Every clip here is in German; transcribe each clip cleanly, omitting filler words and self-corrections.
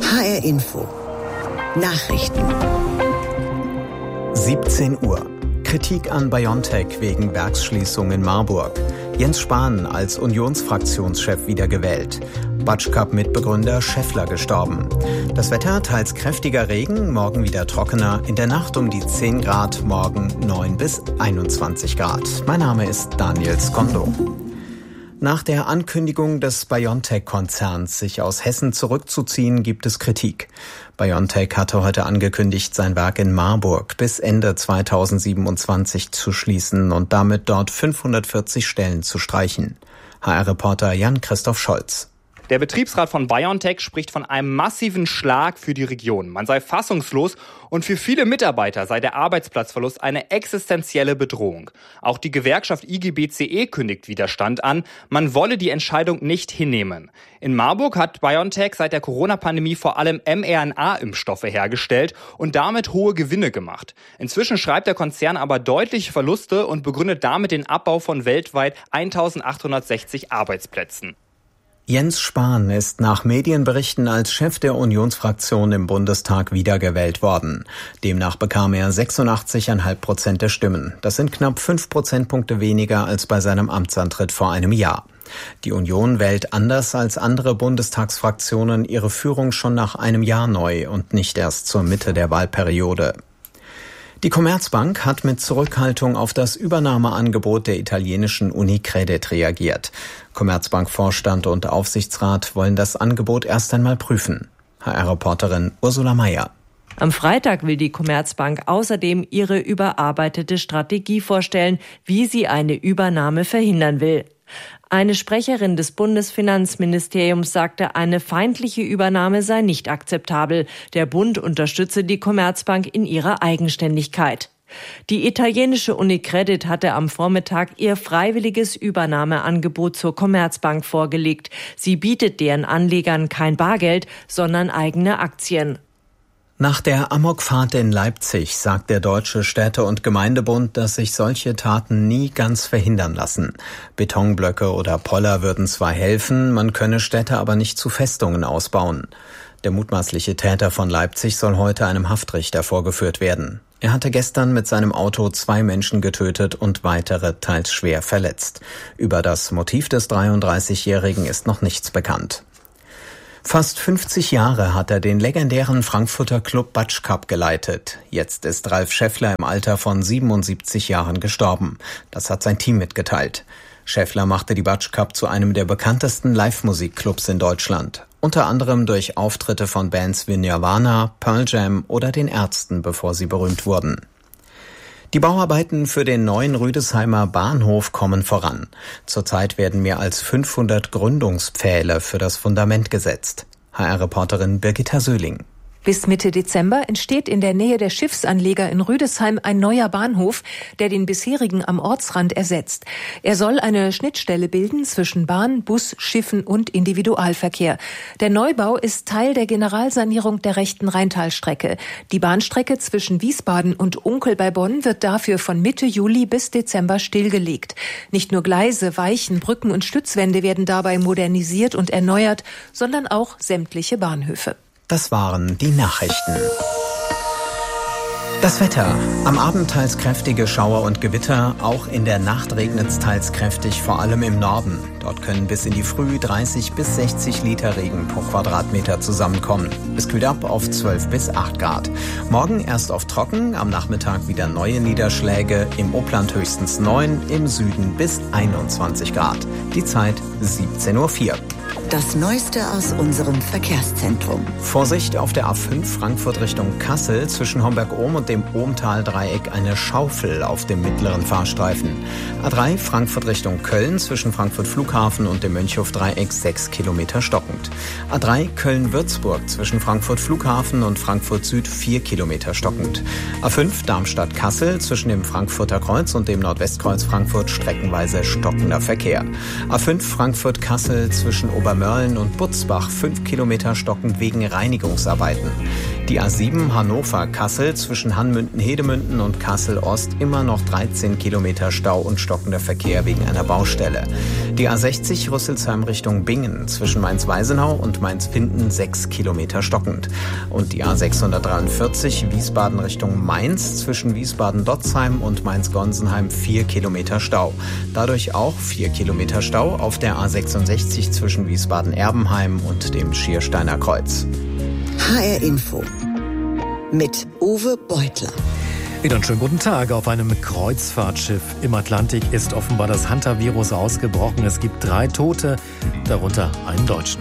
HR Info. Nachrichten. 17 Uhr. Kritik an BioNTech wegen Werksschließung in Marburg. Jens Spahn als Unionsfraktionschef wiedergewählt. Batschkap-Mitbegründer Schäffler gestorben. Das Wetter: teils kräftiger Regen, morgen wieder trockener. In der Nacht um die 10 Grad, morgen 9 bis 21 Grad. Mein Name ist Daniel Skondo. Nach der Ankündigung des BioNTech-Konzerns, sich aus Hessen zurückzuziehen, gibt es Kritik. BioNTech hatte heute angekündigt, sein Werk in Marburg bis Ende 2027 zu schließen und damit dort 540 Stellen zu streichen. HR-Reporter Jan-Christoph Scholz. Der Betriebsrat von BioNTech spricht von einem massiven Schlag für die Region. Man sei fassungslos und für viele Mitarbeiter sei der Arbeitsplatzverlust eine existenzielle Bedrohung. Auch die Gewerkschaft IG-BCE kündigt Widerstand an. Man wolle die Entscheidung nicht hinnehmen. In Marburg hat BioNTech seit der Corona-Pandemie vor allem mRNA-Impfstoffe hergestellt und damit hohe Gewinne gemacht. Inzwischen schreibt der Konzern aber deutliche Verluste und begründet damit den Abbau von weltweit 1860 Arbeitsplätzen. Jens Spahn ist nach Medienberichten als Chef der Unionsfraktion im Bundestag wiedergewählt worden. Demnach bekam er 86,5% der Stimmen. Das sind knapp 5 Prozentpunkte weniger als bei seinem Amtsantritt vor einem Jahr. Die Union wählt anders als andere Bundestagsfraktionen ihre Führung schon nach einem Jahr neu und nicht erst zur Mitte der Wahlperiode. Die Commerzbank hat mit Zurückhaltung auf das Übernahmeangebot der italienischen Unicredit reagiert. Commerzbank-Vorstand und Aufsichtsrat wollen das Angebot erst einmal prüfen. HR-Reporterin Ursula Mayer. Am Freitag will die Commerzbank außerdem ihre überarbeitete Strategie vorstellen, wie sie eine Übernahme verhindern will. Eine Sprecherin des Bundesfinanzministeriums sagte, eine feindliche Übernahme sei nicht akzeptabel. Der Bund unterstütze die Commerzbank in ihrer Eigenständigkeit. Die italienische Unicredit hatte am Vormittag ihr freiwilliges Übernahmeangebot zur Commerzbank vorgelegt. Sie bietet deren Anlegern kein Bargeld, sondern eigene Aktien. Nach der Amokfahrt in Leipzig sagt der Deutsche Städte- und Gemeindebund, dass sich solche Taten nie ganz verhindern lassen. Betonblöcke oder Poller würden zwar helfen, man könne Städte aber nicht zu Festungen ausbauen. Der mutmaßliche Täter von Leipzig soll heute einem Haftrichter vorgeführt werden. Er hatte gestern mit seinem Auto 2 Menschen getötet und weitere teils schwer verletzt. Über das Motiv des 33-Jährigen ist noch nichts bekannt. Fast 50 Jahre hat er den legendären Frankfurter Club Batschkap geleitet. Jetzt ist Ralf Schäffler im Alter von 77 Jahren gestorben. Das hat sein Team mitgeteilt. Schäffler machte die Batschkap zu einem der bekanntesten Live-Musikclubs in Deutschland. Unter anderem durch Auftritte von Bands wie Nirvana, Pearl Jam oder den Ärzten, bevor sie berühmt wurden. Die Bauarbeiten für den neuen Rüdesheimer Bahnhof kommen voran. Zurzeit werden mehr als 500 Gründungspfähle für das Fundament gesetzt. HR-Reporterin Birgitta Söhling. Bis Mitte Dezember entsteht in der Nähe der Schiffsanleger in Rüdesheim ein neuer Bahnhof, der den bisherigen am Ortsrand ersetzt. Er soll eine Schnittstelle bilden zwischen Bahn, Bus, Schiffen und Individualverkehr. Der Neubau ist Teil der Generalsanierung der rechten Rheintalstrecke. Die Bahnstrecke zwischen Wiesbaden und Unkel bei Bonn wird dafür von Mitte Juli bis Dezember stillgelegt. Nicht nur Gleise, Weichen, Brücken und Stützwände werden dabei modernisiert und erneuert, sondern auch sämtliche Bahnhöfe. Das waren die Nachrichten. Das Wetter. Am Abend teils kräftige Schauer und Gewitter. Auch in der Nacht regnet es teils kräftig, vor allem im Norden. Dort können bis in die Früh 30 bis 60 Liter Regen pro Quadratmeter zusammenkommen. Es kühlt ab auf 12 bis 8 Grad. Morgen erst oft trocken, am Nachmittag wieder neue Niederschläge. Im Upland höchstens 9, im Süden bis 21 Grad. Die Zeit 17:04 Uhr. Das Neueste aus unserem Verkehrszentrum. Vorsicht auf der A5 Frankfurt Richtung Kassel, zwischen Homberg-Ohm und dem Ohmtal-Dreieck eine Schaufel auf dem mittleren Fahrstreifen. A3 Frankfurt Richtung Köln, zwischen Frankfurt Flughafen und dem Mönchhof-Dreieck 6 Kilometer stockend. A3 Köln-Würzburg, zwischen Frankfurt Flughafen und Frankfurt Süd 4 Kilometer stockend. A5 Darmstadt-Kassel, zwischen dem Frankfurter Kreuz und dem Nordwestkreuz Frankfurt streckenweise stockender Verkehr. A5 Frankfurt-Kassel, zwischen Obermörlen und Butzbach 5 Kilometer stockend wegen Reinigungsarbeiten. Die A7 Hannover-Kassel zwischen Hanmünden-Hedemünden und Kassel-Ost immer noch 13 Kilometer Stau und stockender Verkehr wegen einer Baustelle. Die A60 Rüsselsheim Richtung Bingen zwischen Mainz-Weisenau und Mainz-Finden 6 Kilometer stockend. Und die A643 Wiesbaden Richtung Mainz zwischen Wiesbaden-Dotzheim und Mainz-Gonsenheim 4 Kilometer Stau. Dadurch auch 4 Kilometer Stau auf der A66 zwischen Wiesbaden-Erbenheim und dem Schiersteiner Kreuz. HR Info mit Uwe Beutler. Wieder einen schönen guten Tag. Auf einem Kreuzfahrtschiff im Atlantik ist offenbar das Hantavirus ausgebrochen. Es gibt 3 Tote, darunter einen Deutschen.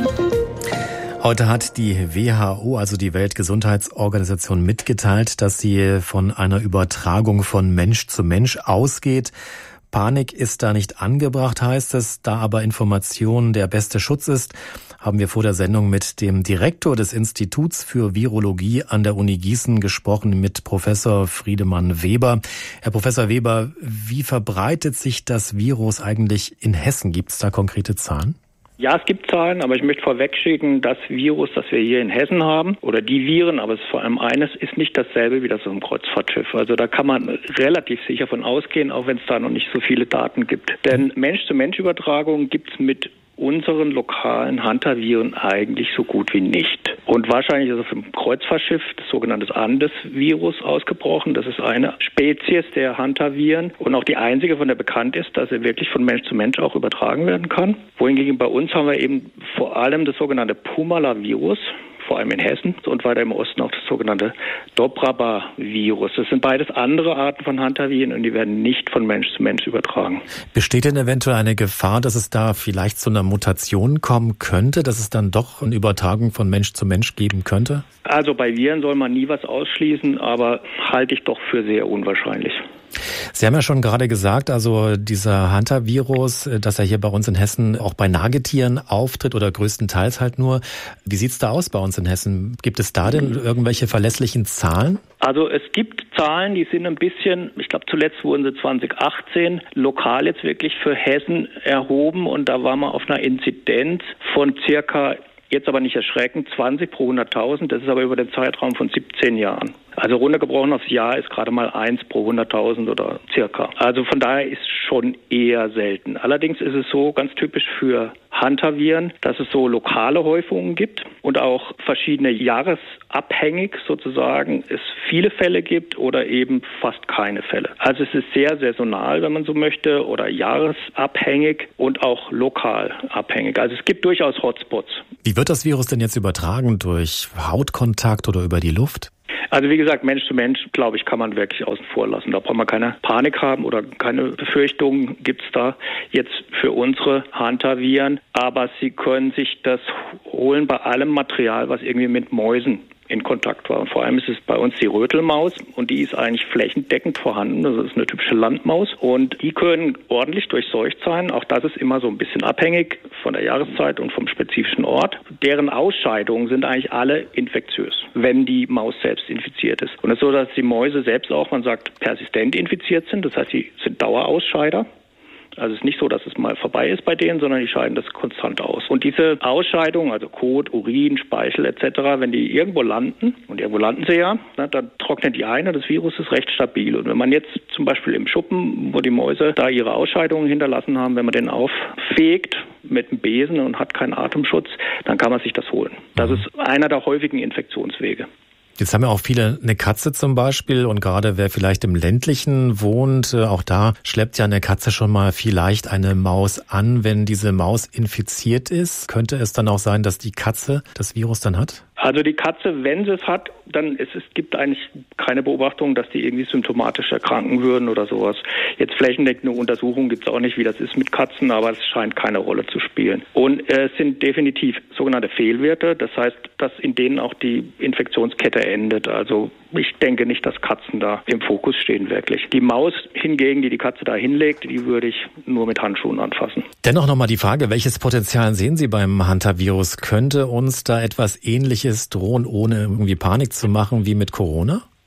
Heute hat die WHO, also die Weltgesundheitsorganisation, mitgeteilt, dass sie von einer Übertragung von Mensch zu Mensch ausgeht. Panik ist da nicht angebracht, heißt es. Da aber Information der beste Schutz ist, haben wir vor der Sendung mit dem Direktor des Instituts für Virologie an der Uni Gießen gesprochen, mit Professor Friedemann Weber. Herr Professor Weber, wie verbreitet sich das Virus eigentlich in Hessen? Gibt es da konkrete Zahlen? Ja, es gibt Zahlen, aber ich möchte vorwegschicken, das Virus, das wir hier in Hessen haben, oder die Viren, aber es ist vor allem eines, ist nicht dasselbe wie das auf dem Kreuzfahrtschiff. Also da kann man relativ sicher von ausgehen, auch wenn es da noch nicht so viele Daten gibt. Denn Mensch-zu-Mensch-Übertragung gibt es mit unseren lokalen Hantaviren eigentlich so gut wie nicht. Und wahrscheinlich ist auf dem Kreuzfahrtschiff das sogenannte Andes-Virus ausgebrochen. Das ist eine Spezies der Hantaviren und auch die einzige, von der bekannt ist, dass er wirklich von Mensch zu Mensch auch übertragen werden kann. Wohingegen bei uns haben wir eben vor allem das sogenannte Pumala-Virus, vor allem in Hessen, und weiter im Osten auch das sogenannte Dobraba-Virus. Das sind beides andere Arten von Hantaviren und die werden nicht von Mensch zu Mensch übertragen. Besteht denn eventuell eine Gefahr, dass es da vielleicht zu einer Mutation kommen könnte, dass es dann doch eine Übertragung von Mensch zu Mensch geben könnte? Also bei Viren soll man nie was ausschließen, aber halte ich doch für sehr unwahrscheinlich. Sie haben ja schon gerade gesagt, also dieser Hantavirus, dass er hier bei uns in Hessen auch bei Nagetieren auftritt oder größtenteils halt nur. Wie sieht's da aus bei uns in Hessen? Gibt es da denn irgendwelche verlässlichen Zahlen? Also es gibt Zahlen, die sind ein bisschen, ich glaube zuletzt wurden sie 2018 lokal jetzt wirklich für Hessen erhoben und da waren wir auf einer Inzidenz von circa, jetzt aber nicht erschreckend, 20 pro 100.000. Das ist aber über den Zeitraum von 17 Jahren. Also runtergebrochen aufs Jahr ist gerade mal 1 pro 100.000 oder circa. Also von daher ist schon eher selten. Allerdings ist es so ganz typisch für Hantaviren, dass es so lokale Häufungen gibt und auch verschiedene jahresabhängig sozusagen es viele Fälle gibt oder eben fast keine Fälle. Also es ist sehr saisonal, wenn man so möchte, oder jahresabhängig und auch lokal abhängig. Also es gibt durchaus Hotspots. Wie wird das Virus denn jetzt übertragen? Durch Hautkontakt oder über die Luft? Also wie gesagt, Mensch zu Mensch, glaube ich, kann man wirklich außen vor lassen. Da braucht man keine Panik haben oder keine Befürchtungen gibt's da jetzt für unsere Hantaviren. Aber sie können sich das holen bei allem Material, was irgendwie mit Mäusen in Kontakt war. Und vor allem ist es bei uns die Rötelmaus und die ist eigentlich flächendeckend vorhanden. Das ist eine typische Landmaus und die können ordentlich durchseucht sein. Auch das ist immer so ein bisschen abhängig von der Jahreszeit und vom spezifischen Ort. Deren Ausscheidungen sind eigentlich alle infektiös, wenn die Maus selbst infiziert ist. Und es ist so, dass die Mäuse selbst auch, man sagt, persistent infiziert sind. Das heißt, sie sind Dauerausscheider. Also es ist nicht so, dass es mal vorbei ist bei denen, sondern die scheiden das konstant aus. Und diese Ausscheidungen, also Kot, Urin, Speichel etc., wenn die irgendwo landen, und irgendwo landen sie ja, dann trocknet die ein und das Virus ist recht stabil. Und wenn man jetzt zum Beispiel im Schuppen, wo die Mäuse da ihre Ausscheidungen hinterlassen haben, wenn man den auffegt mit einem Besen und hat keinen Atemschutz, dann kann man sich das holen. Das ist einer der häufigen Infektionswege. Jetzt haben ja auch viele eine Katze zum Beispiel und gerade wer vielleicht im ländlichen wohnt, auch da schleppt ja eine Katze schon mal vielleicht eine Maus an. Wenn diese Maus infiziert ist, könnte es dann auch sein, dass die Katze das Virus dann hat? Also die Katze, wenn sie es hat, dann es gibt eigentlich keine Beobachtung, dass die irgendwie symptomatisch erkranken würden oder sowas. Jetzt flächendeckende Untersuchungen gibt es auch nicht, wie das ist mit Katzen, aber es scheint keine Rolle zu spielen. Und es sind definitiv sogenannte Fehlwerte, das heißt, dass in denen auch die Infektionskette endet. Also ich denke nicht, dass Katzen da im Fokus stehen wirklich. Die Maus hingegen, die Katze da hinlegt, die würde ich nur mit Handschuhen anfassen. Dennoch nochmal die Frage, welches Potenzial sehen Sie beim Hantavirus? Könnte uns da etwas Ähnliches drohen, ohne irgendwie Panik zu machen wie mit Corona?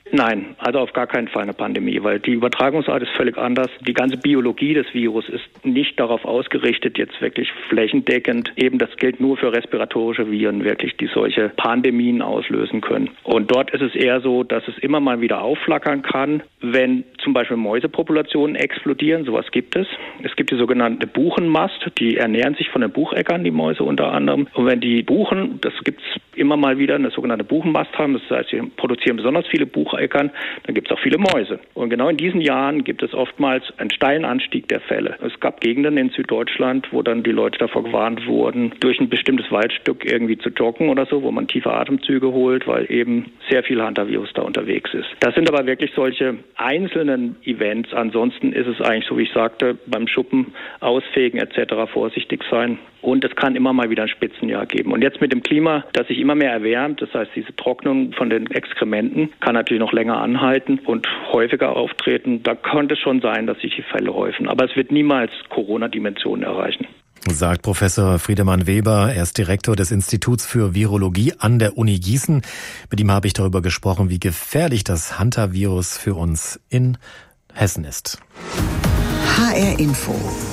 Nein, also auf gar keinen Fall eine Pandemie, weil die Übertragungsart ist völlig anders. Die ganze Biologie des Virus ist nicht darauf ausgerichtet, jetzt wirklich flächendeckend. Eben das gilt nur für respiratorische Viren wirklich, die solche Pandemien auslösen können. Und dort ist es eher so, dass es immer mal wieder aufflackern kann, wenn zum Beispiel Mäusepopulationen explodieren. Sowas gibt es. Es gibt die sogenannte Buchenmast, die ernähren sich von den Bucheckern, die Mäuse unter anderem. Und wenn die Buchen, das gibt es immer mal wieder, eine sogenannte Buchenmast haben, das heißt, sie produzieren besonders viele Bucheckern, dann gibt es auch viele Mäuse. Und genau in diesen Jahren gibt es oftmals einen steilen Anstieg der Fälle. Es gab Gegenden in Süddeutschland, wo dann die Leute davor gewarnt wurden, durch ein bestimmtes Waldstück irgendwie zu joggen oder so, wo man tiefe Atemzüge holt, weil eben sehr viel Hantavirus da unterwegs ist. Das sind aber wirklich solche einzelnen Events. Ansonsten ist es eigentlich, so wie ich sagte, beim Schuppen ausfegen etc. vorsichtig sein. Und es kann immer mal wieder ein Spitzenjahr geben. Und jetzt mit dem Klima, das sich immer mehr erwärmt, das heißt, diese Trocknung von den Exkrementen kann natürlich noch länger anhalten und häufiger auftreten. Da könnte es schon sein, dass sich die Fälle häufen. Aber es wird niemals Corona-Dimensionen erreichen. Sagt Professor Friedemann Weber. Er ist Direktor des Instituts für Virologie an der Uni Gießen. Mit ihm habe ich darüber gesprochen, wie gefährlich das Hantavirus für uns in Hessen ist. HR Info.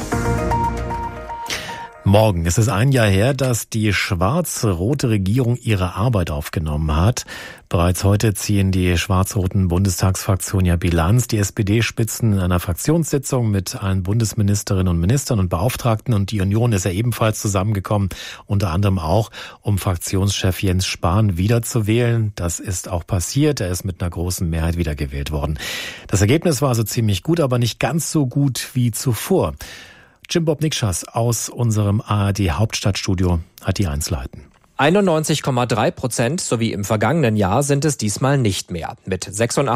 Morgen ist es ein Jahr her, dass die schwarz-rote Regierung ihre Arbeit aufgenommen hat. Bereits heute ziehen die schwarz-roten Bundestagsfraktionen ja Bilanz. Die SPD-Spitzen in einer Fraktionssitzung mit allen Bundesministerinnen und Ministern und Beauftragten, und die Union ist ja ebenfalls zusammengekommen, unter anderem auch, um Fraktionschef Jens Spahn wiederzuwählen. Das ist auch passiert. Er ist mit einer großen Mehrheit wiedergewählt worden. Das Ergebnis war also ziemlich gut, aber nicht ganz so gut wie zuvor. Jim Bob Nikschas aus unserem ARD-Hauptstadtstudio hat die Einzelheiten. 91,3% so wie im vergangenen Jahr sind es diesmal nicht mehr. Mit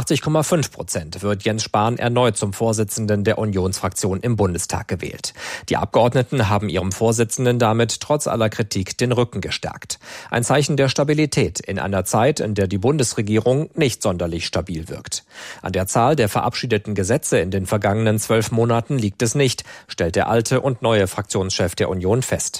86,5% wird Jens Spahn erneut zum Vorsitzenden der Unionsfraktion im Bundestag gewählt. Die Abgeordneten haben ihrem Vorsitzenden damit trotz aller Kritik den Rücken gestärkt. Ein Zeichen der Stabilität in einer Zeit, in der die Bundesregierung nicht sonderlich stabil wirkt. An der Zahl der verabschiedeten Gesetze in den vergangenen 12 Monaten liegt es nicht, stellt der alte und neue Fraktionschef der Union fest.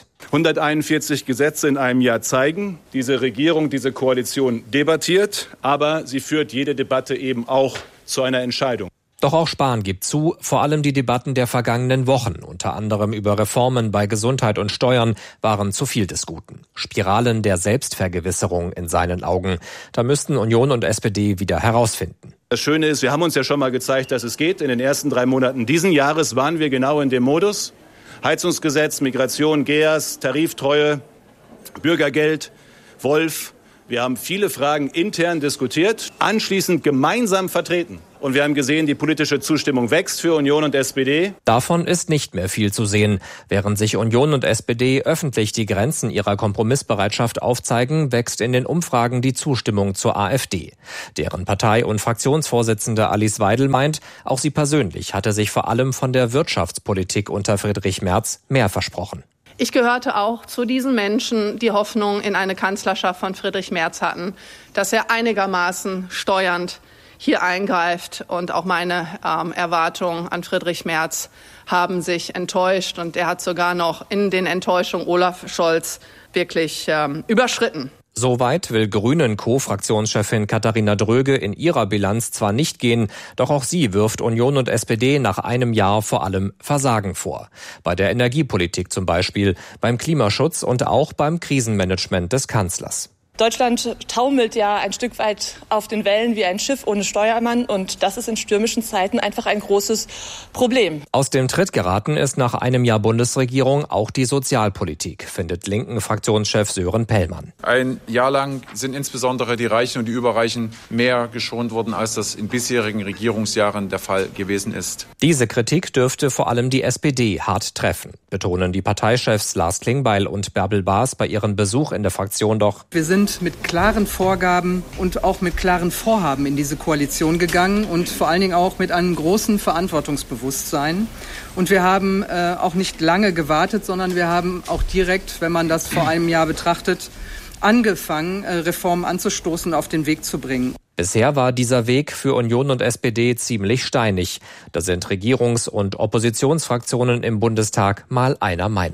141 Gesetze in einem Jahr zeigen, diese Regierung, diese Koalition debattiert, aber sie führt jede Debatte eben auch zu einer Entscheidung. Doch auch Spahn gibt zu, vor allem die Debatten der vergangenen Wochen, unter anderem über Reformen bei Gesundheit und Steuern, waren zu viel des Guten. Spiralen der Selbstvergewisserung in seinen Augen. Da müssten Union und SPD wieder herausfinden. Das Schöne ist, wir haben uns ja schon mal gezeigt, dass es geht. In den ersten 3 Monaten diesen Jahres waren wir genau in dem Modus. Heizungsgesetz, Migration, GEAS, Tariftreue, Bürgergeld, Wolf. Wir haben viele Fragen intern diskutiert, anschließend gemeinsam vertreten. Und wir haben gesehen, die politische Zustimmung wächst für Union und SPD. Davon ist nicht mehr viel zu sehen. Während sich Union und SPD öffentlich die Grenzen ihrer Kompromissbereitschaft aufzeigen, wächst in den Umfragen die Zustimmung zur AfD. Deren Partei- und Fraktionsvorsitzende Alice Weidel meint, auch sie persönlich hatte sich vor allem von der Wirtschaftspolitik unter Friedrich Merz mehr versprochen. Ich gehörte auch zu diesen Menschen, die Hoffnung in eine Kanzlerschaft von Friedrich Merz hatten, dass er einigermaßen steuernd hier eingreift. Und auch meine Erwartungen an Friedrich Merz haben sich enttäuscht. Und er hat sogar noch in den Enttäuschungen Olaf Scholz wirklich überschritten. Soweit will Grünen-Co-Fraktionschefin Katharina Dröge in ihrer Bilanz zwar nicht gehen, doch auch sie wirft Union und SPD nach einem Jahr vor allem Versagen vor. Bei der Energiepolitik zum Beispiel, beim Klimaschutz und auch beim Krisenmanagement des Kanzlers. Deutschland taumelt ja ein Stück weit auf den Wellen wie ein Schiff ohne Steuermann, und das ist in stürmischen Zeiten einfach ein großes Problem. Aus dem Tritt geraten ist nach einem Jahr Bundesregierung auch die Sozialpolitik, findet linken Fraktionschef Sören Pellmann. Ein Jahr lang sind insbesondere die Reichen und die Überreichen mehr geschont worden, als das in bisherigen Regierungsjahren der Fall gewesen ist. Diese Kritik dürfte vor allem die SPD hart treffen, betonen die Parteichefs Lars Klingbeil und Bärbel Baas bei ihrem Besuch in der Fraktion doch. Wir sind mit klaren Vorgaben und auch mit klaren Vorhaben in diese Koalition gegangen und vor allen Dingen auch mit einem großen Verantwortungsbewusstsein. Und wir haben auch nicht lange gewartet, sondern wir haben auch direkt, wenn man das vor einem Jahr betrachtet, angefangen, Reformen anzustoßen und auf den Weg zu bringen. Bisher war dieser Weg für Union und SPD ziemlich steinig. Da sind Regierungs- und Oppositionsfraktionen im Bundestag mal einer Meinung.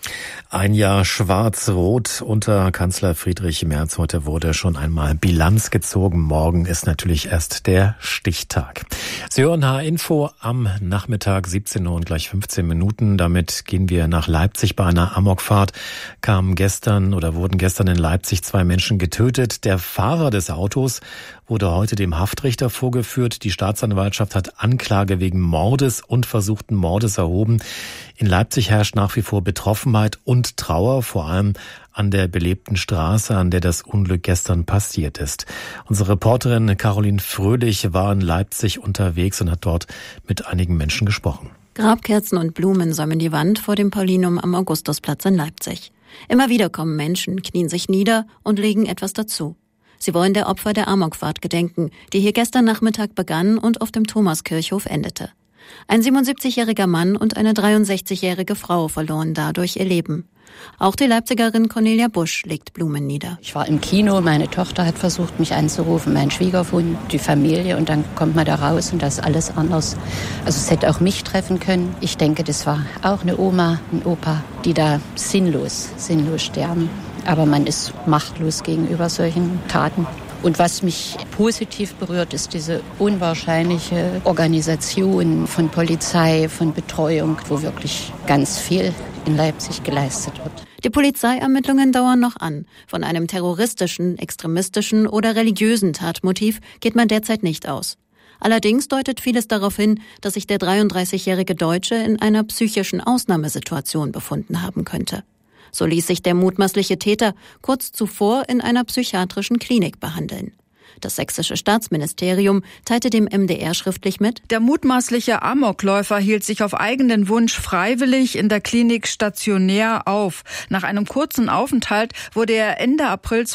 Ein Jahr schwarz-rot unter Kanzler Friedrich Merz. Heute wurde schon einmal Bilanz gezogen. Morgen ist natürlich erst der Stichtag. Sie hören H-Info am Nachmittag 17 Uhr und gleich 15 Minuten. Damit gehen wir nach Leipzig. Bei einer Amokfahrt wurden gestern in Leipzig 2 Menschen getötet. Der Fahrer des Autos wurde heute dem Haftrichter vorgeführt. Die Staatsanwaltschaft hat Anklage wegen Mordes und versuchten Mordes erhoben. In Leipzig herrscht nach wie vor Betroffenheit und Trauer, vor allem an der belebten Straße, an der das Unglück gestern passiert ist. Unsere Reporterin Caroline Fröhlich war in Leipzig unterwegs und hat dort mit einigen Menschen gesprochen. Grabkerzen und Blumen säumen die Wand vor dem Paulinum am Augustusplatz in Leipzig. Immer wieder kommen Menschen, knien sich nieder und legen etwas dazu. Sie wollen der Opfer der Amokfahrt gedenken, die hier gestern Nachmittag begann und auf dem Thomaskirchhof endete. Ein 77-jähriger Mann und eine 63-jährige Frau verloren dadurch ihr Leben. Auch die Leipzigerin Cornelia Busch legt Blumen nieder. Ich war im Kino, meine Tochter hat versucht, mich anzurufen, mein Schwiegersohn, die Familie, und dann kommt man da raus und das ist alles anders. Also es hätte auch mich treffen können. Ich denke, das war auch eine Oma, ein Opa, die da sinnlos sterben. Aber man ist machtlos gegenüber solchen Taten. Und was mich positiv berührt, ist diese unwahrscheinliche Organisation von Polizei, von Betreuung, wo wirklich ganz viel in Leipzig geleistet wird. Die Polizeiermittlungen dauern noch an. Von einem terroristischen, extremistischen oder religiösen Tatmotiv geht man derzeit nicht aus. Allerdings deutet vieles darauf hin, dass sich der 33-jährige Deutsche in einer psychischen Ausnahmesituation befunden haben könnte. So ließ sich der mutmaßliche Täter kurz zuvor in einer psychiatrischen Klinik behandeln. Das sächsische Staatsministerium teilte dem MDR schriftlich mit: Der mutmaßliche Amokläufer hielt sich auf eigenen Wunsch freiwillig in der Klinik stationär auf. Nach einem kurzen Aufenthalt wurde er Ende April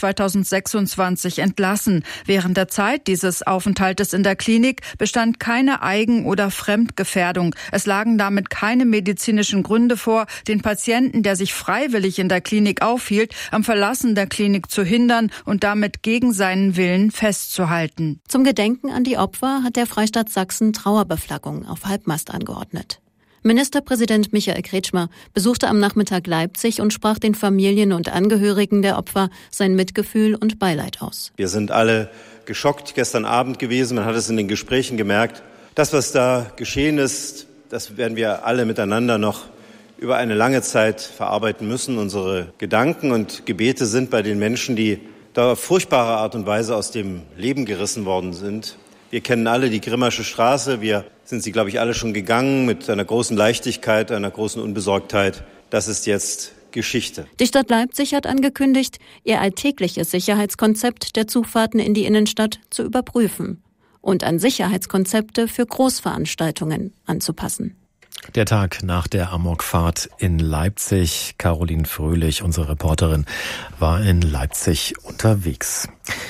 2026 entlassen. Während der Zeit dieses Aufenthaltes in der Klinik bestand keine Eigen- oder Fremdgefährdung. Es lagen damit keine medizinischen Gründe vor, den Patienten, der sich freiwillig in der Klinik aufhielt, am Verlassen der Klinik zu hindern und damit gegen seinen Willen festzuhalten. Zum Gedenken an die Opfer hat der Freistaat Sachsen Trauerbeflaggung auf Halbmast angeordnet. Ministerpräsident Michael Kretschmer besuchte am Nachmittag Leipzig und sprach den Familien und Angehörigen der Opfer sein Mitgefühl und Beileid aus. Wir sind alle geschockt gestern Abend gewesen. Man hat es in den Gesprächen gemerkt. Das, was da geschehen ist, das werden wir alle miteinander noch über eine lange Zeit verarbeiten müssen. Unsere Gedanken und Gebete sind bei den Menschen, die da auf furchtbare Art und Weise aus dem Leben gerissen worden sind. Wir kennen alle die Grimmersche Straße. Wir sind sie, glaube ich, alle schon gegangen mit einer großen Leichtigkeit, einer großen Unbesorgtheit. Das ist jetzt Geschichte. Die Stadt Leipzig hat angekündigt, ihr alltägliches Sicherheitskonzept der Zugfahrten in die Innenstadt zu überprüfen und an Sicherheitskonzepte für Großveranstaltungen anzupassen. Der Tag nach der Amokfahrt in Leipzig. Caroline Fröhlich, unsere Reporterin, war in Leipzig unterwegs.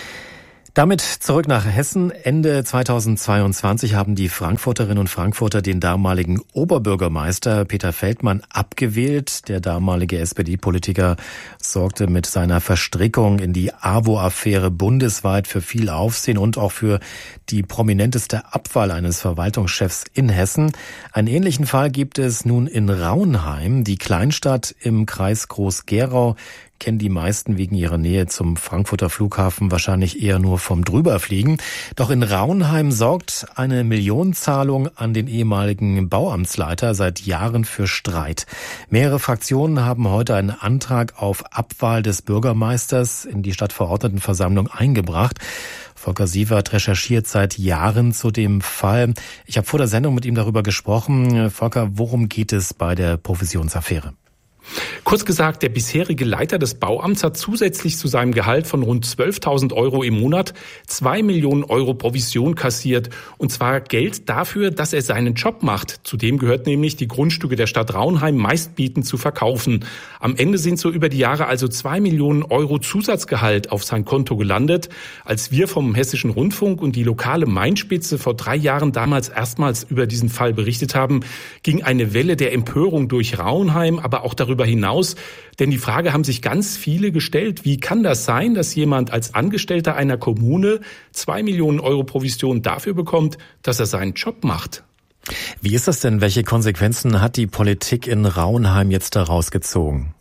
Damit zurück nach Hessen. Ende 2022 haben die Frankfurterinnen und Frankfurter den damaligen Oberbürgermeister Peter Feldmann abgewählt. Der damalige SPD-Politiker sorgte mit seiner Verstrickung in die AWO-Affäre bundesweit für viel Aufsehen und auch für die prominenteste Abwahl eines Verwaltungschefs in Hessen. Einen ähnlichen Fall gibt es nun in Rauenheim, die Kleinstadt im Kreis Groß-Gerau. Kennen die meisten wegen ihrer Nähe zum Frankfurter Flughafen wahrscheinlich eher nur vom Drüberfliegen. Doch in Rauenheim sorgt eine Millionenzahlung an den ehemaligen Bauamtsleiter seit Jahren für Streit. Mehrere Fraktionen haben heute einen Antrag auf Abwahl des Bürgermeisters in die Stadtverordnetenversammlung eingebracht. Volker Sievert recherchiert seit Jahren zu dem Fall. Ich habe vor der Sendung mit ihm darüber gesprochen. Volker, worum geht es bei der Provisionsaffäre? Kurz gesagt, der bisherige Leiter des Bauamts hat zusätzlich zu seinem Gehalt von rund 12.000 Euro im Monat 2 Millionen Euro Provision kassiert. Und zwar Geld dafür, dass er seinen Job macht. Zudem gehört nämlich, die Grundstücke der Stadt Rauenheim meistbietend zu verkaufen. Am Ende sind so über die Jahre also 2 Millionen Euro Zusatzgehalt auf sein Konto gelandet. Als wir vom Hessischen Rundfunk und die lokale Mainspitze vor 3 Jahren damals erstmals über diesen Fall berichtet haben, ging eine Welle der Empörung durch Rauenheim, aber auch darüber hinaus. Denn die Frage haben sich ganz viele gestellt, wie kann das sein, dass jemand als Angestellter einer Kommune 2 Millionen Euro Provision dafür bekommt, dass er seinen Job macht? Wie ist das denn? Welche Konsequenzen hat die Politik in Rauenheim jetzt daraus gezogen?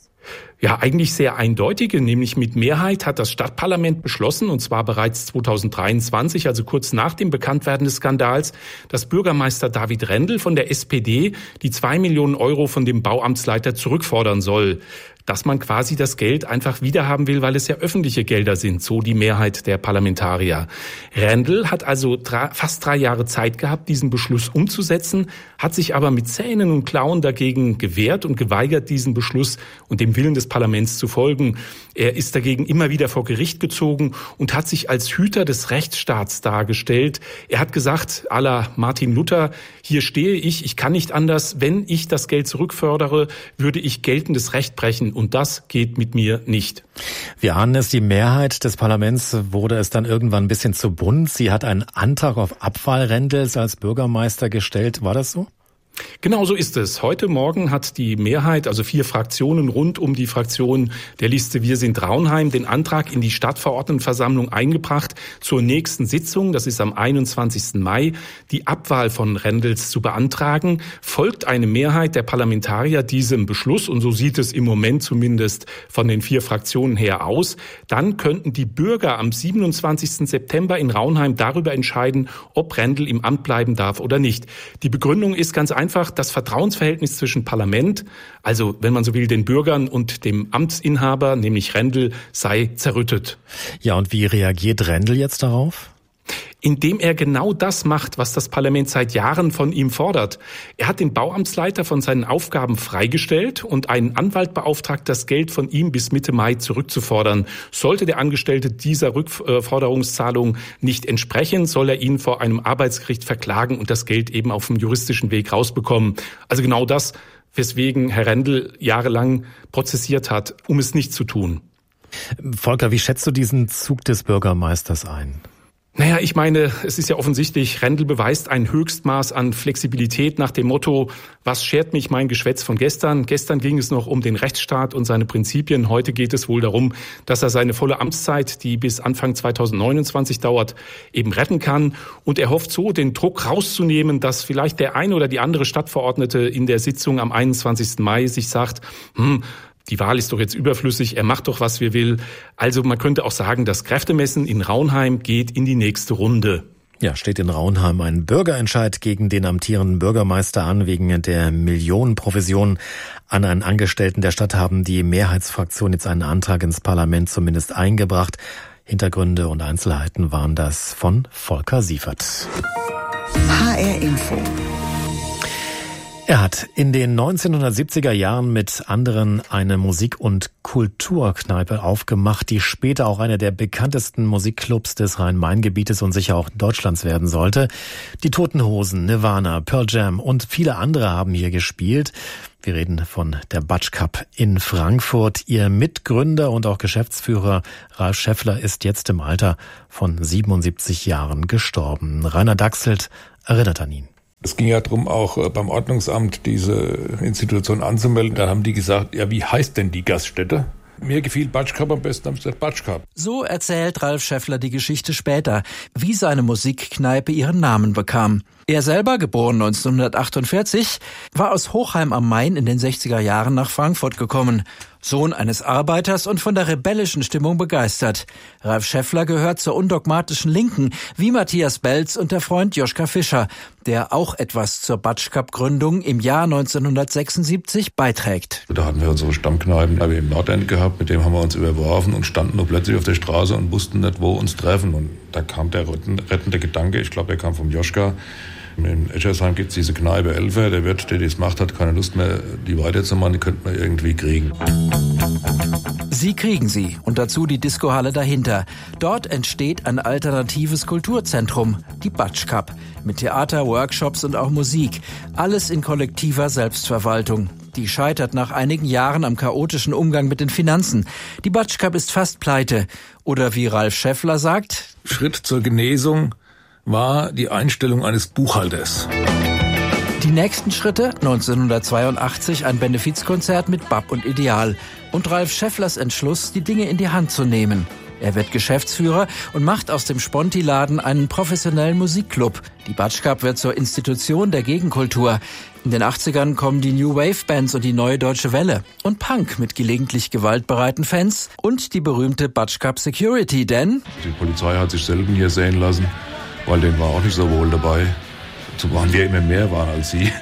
Ja, eigentlich sehr eindeutige, nämlich mit Mehrheit hat das Stadtparlament beschlossen, und zwar bereits 2023, also kurz nach dem Bekanntwerden des Skandals, dass Bürgermeister David Rendel von der SPD die 2 Millionen Euro von dem Bauamtsleiter zurückfordern soll. Dass man quasi das Geld einfach wiederhaben will, weil es ja öffentliche Gelder sind, so die Mehrheit der Parlamentarier. Rendel hat also fast 3 Jahre Zeit gehabt, diesen Beschluss umzusetzen, hat sich aber mit Zähnen und Klauen dagegen gewehrt und geweigert, diesen Beschluss und dem Willen des Parlaments zu folgen. Er ist dagegen immer wieder vor Gericht gezogen und hat sich als Hüter des Rechtsstaats dargestellt. Er hat gesagt, à la Martin Luther, hier stehe ich kann nicht anders. Wenn ich das Geld zurückfördere, würde ich geltendes Recht brechen. Und das geht mit mir nicht. Wir ahnen es, die Mehrheit des Parlaments wurde es dann irgendwann ein bisschen zu bunt. Sie hat einen Antrag auf Abwahl Rendels als Bürgermeister gestellt. War das so? Genau so ist es. Heute Morgen hat die Mehrheit, also 4 Fraktionen rund um die Fraktion der Liste Wir sind Raunheim, den Antrag in die Stadtverordnetenversammlung eingebracht, zur nächsten Sitzung, das ist am 21. Mai, die Abwahl von Rendels zu beantragen. Folgt eine Mehrheit der Parlamentarier diesem Beschluss, und so sieht es im Moment zumindest von den 4 Fraktionen her aus, dann könnten die Bürger am 27. September in Raunheim darüber entscheiden, ob Rendel im Amt bleiben darf oder nicht. Die Begründung ist ganz einfach, das Vertrauensverhältnis zwischen Parlament, also wenn man so will, den Bürgern und dem Amtsinhaber, nämlich Rendel, sei zerrüttet. Ja, und wie reagiert Rendel jetzt darauf? Indem er genau das macht, was das Parlament seit Jahren von ihm fordert. Er hat den Bauamtsleiter von seinen Aufgaben freigestellt und einen Anwalt beauftragt, das Geld von ihm bis Mitte Mai zurückzufordern. Sollte der Angestellte dieser Rückforderungszahlung nicht entsprechen, soll er ihn vor einem Arbeitsgericht verklagen und das Geld eben auf dem juristischen Weg rausbekommen. Also genau das, weswegen Herr Rendel jahrelang prozessiert hat, um es nicht zu tun. Volker, wie schätzt du diesen Zug des Bürgermeisters ein? Naja, ich meine, es ist ja offensichtlich, Rendel beweist ein Höchstmaß an Flexibilität nach dem Motto, was schert mich mein Geschwätz von gestern? Gestern ging es noch um den Rechtsstaat und seine Prinzipien. Heute geht es wohl darum, dass er seine volle Amtszeit, die bis Anfang 2029 dauert, eben retten kann. Und er hofft so, den Druck rauszunehmen, dass vielleicht der eine oder die andere Stadtverordnete in der Sitzung am 21. Mai sich sagt, die Wahl ist doch jetzt überflüssig, er macht doch, was wir will. Also man könnte auch sagen, das Kräftemessen in Raunheim geht in die nächste Runde. Ja, steht in Raunheim ein Bürgerentscheid gegen den amtierenden Bürgermeister an. Wegen der Millionenprovision an einen Angestellten der Stadt haben die Mehrheitsfraktion jetzt einen Antrag ins Parlament zumindest eingebracht. Hintergründe und Einzelheiten waren das von Volker Siefert. HR Info. Er hat in den 1970er Jahren mit anderen eine Musik- und Kulturkneipe aufgemacht, die später auch einer der bekanntesten Musikclubs des Rhein-Main-Gebietes und sicher auch Deutschlands werden sollte. Die Toten Hosen, Nirvana, Pearl Jam und viele andere haben hier gespielt. Wir reden von der Batsch Cup in Frankfurt. Ihr Mitgründer und auch Geschäftsführer Ralf Scheffler ist jetzt im Alter von 77 Jahren gestorben. Rainer Dachselt erinnert an ihn. Es ging ja darum, auch beim Ordnungsamt diese Institution anzumelden. Da haben die gesagt, ja, wie heißt denn die Gaststätte? Mir gefiel Batsch Cup am besten, haben sie gesagt Batsch Cup. So erzählt Ralf Scheffler die Geschichte später, wie seine Musikkneipe ihren Namen bekam. Er selber, geboren 1948, war aus Hochheim am Main in den 60er Jahren nach Frankfurt gekommen. Sohn eines Arbeiters und von der rebellischen Stimmung begeistert. Ralf Scheffler gehört zur undogmatischen Linken, wie Matthias Belz und der Freund Joschka Fischer, der auch etwas zur Batsch Cup Gründung im Jahr 1976 beiträgt. Da hatten wir unsere Stammkneipen im Nordend gehabt, mit dem haben wir uns überworfen und standen nur plötzlich auf der Straße und wussten nicht, wo uns treffen. Und da kam der rettende Gedanke, ich glaube, der kam vom Joschka. In Eschersheim gibt es diese Kneipe Elfer, der Wirt, der das macht, hat keine Lust mehr, die weiterzumachen, die könnte man irgendwie kriegen. Sie kriegen sie und dazu die Discohalle dahinter. Dort entsteht ein alternatives Kulturzentrum, die Batsch Cup, mit Theater, Workshops und auch Musik. Alles in kollektiver Selbstverwaltung. Die scheitert nach einigen Jahren am chaotischen Umgang mit den Finanzen. Die Batsch Cup ist fast pleite. Oder wie Ralf Scheffler sagt: Schritt zur Genesung war die Einstellung eines Buchhalters. Die nächsten Schritte: 1982 ein Benefizkonzert mit BAP und Ideal und Ralf Schefflers Entschluss, die Dinge in die Hand zu nehmen. Er wird Geschäftsführer und macht aus dem Sponti-Laden einen professionellen Musikclub. Die Batsch Cup wird zur Institution der Gegenkultur. In den 80ern kommen die New Wave Bands und die Neue Deutsche Welle. Und Punk mit gelegentlich gewaltbereiten Fans und die berühmte Butch Cup Security, denn die Polizei hat sich selten hier sehen lassen, weil denen war auch nicht so wohl dabei. So waren wir immer mehr waren als sie.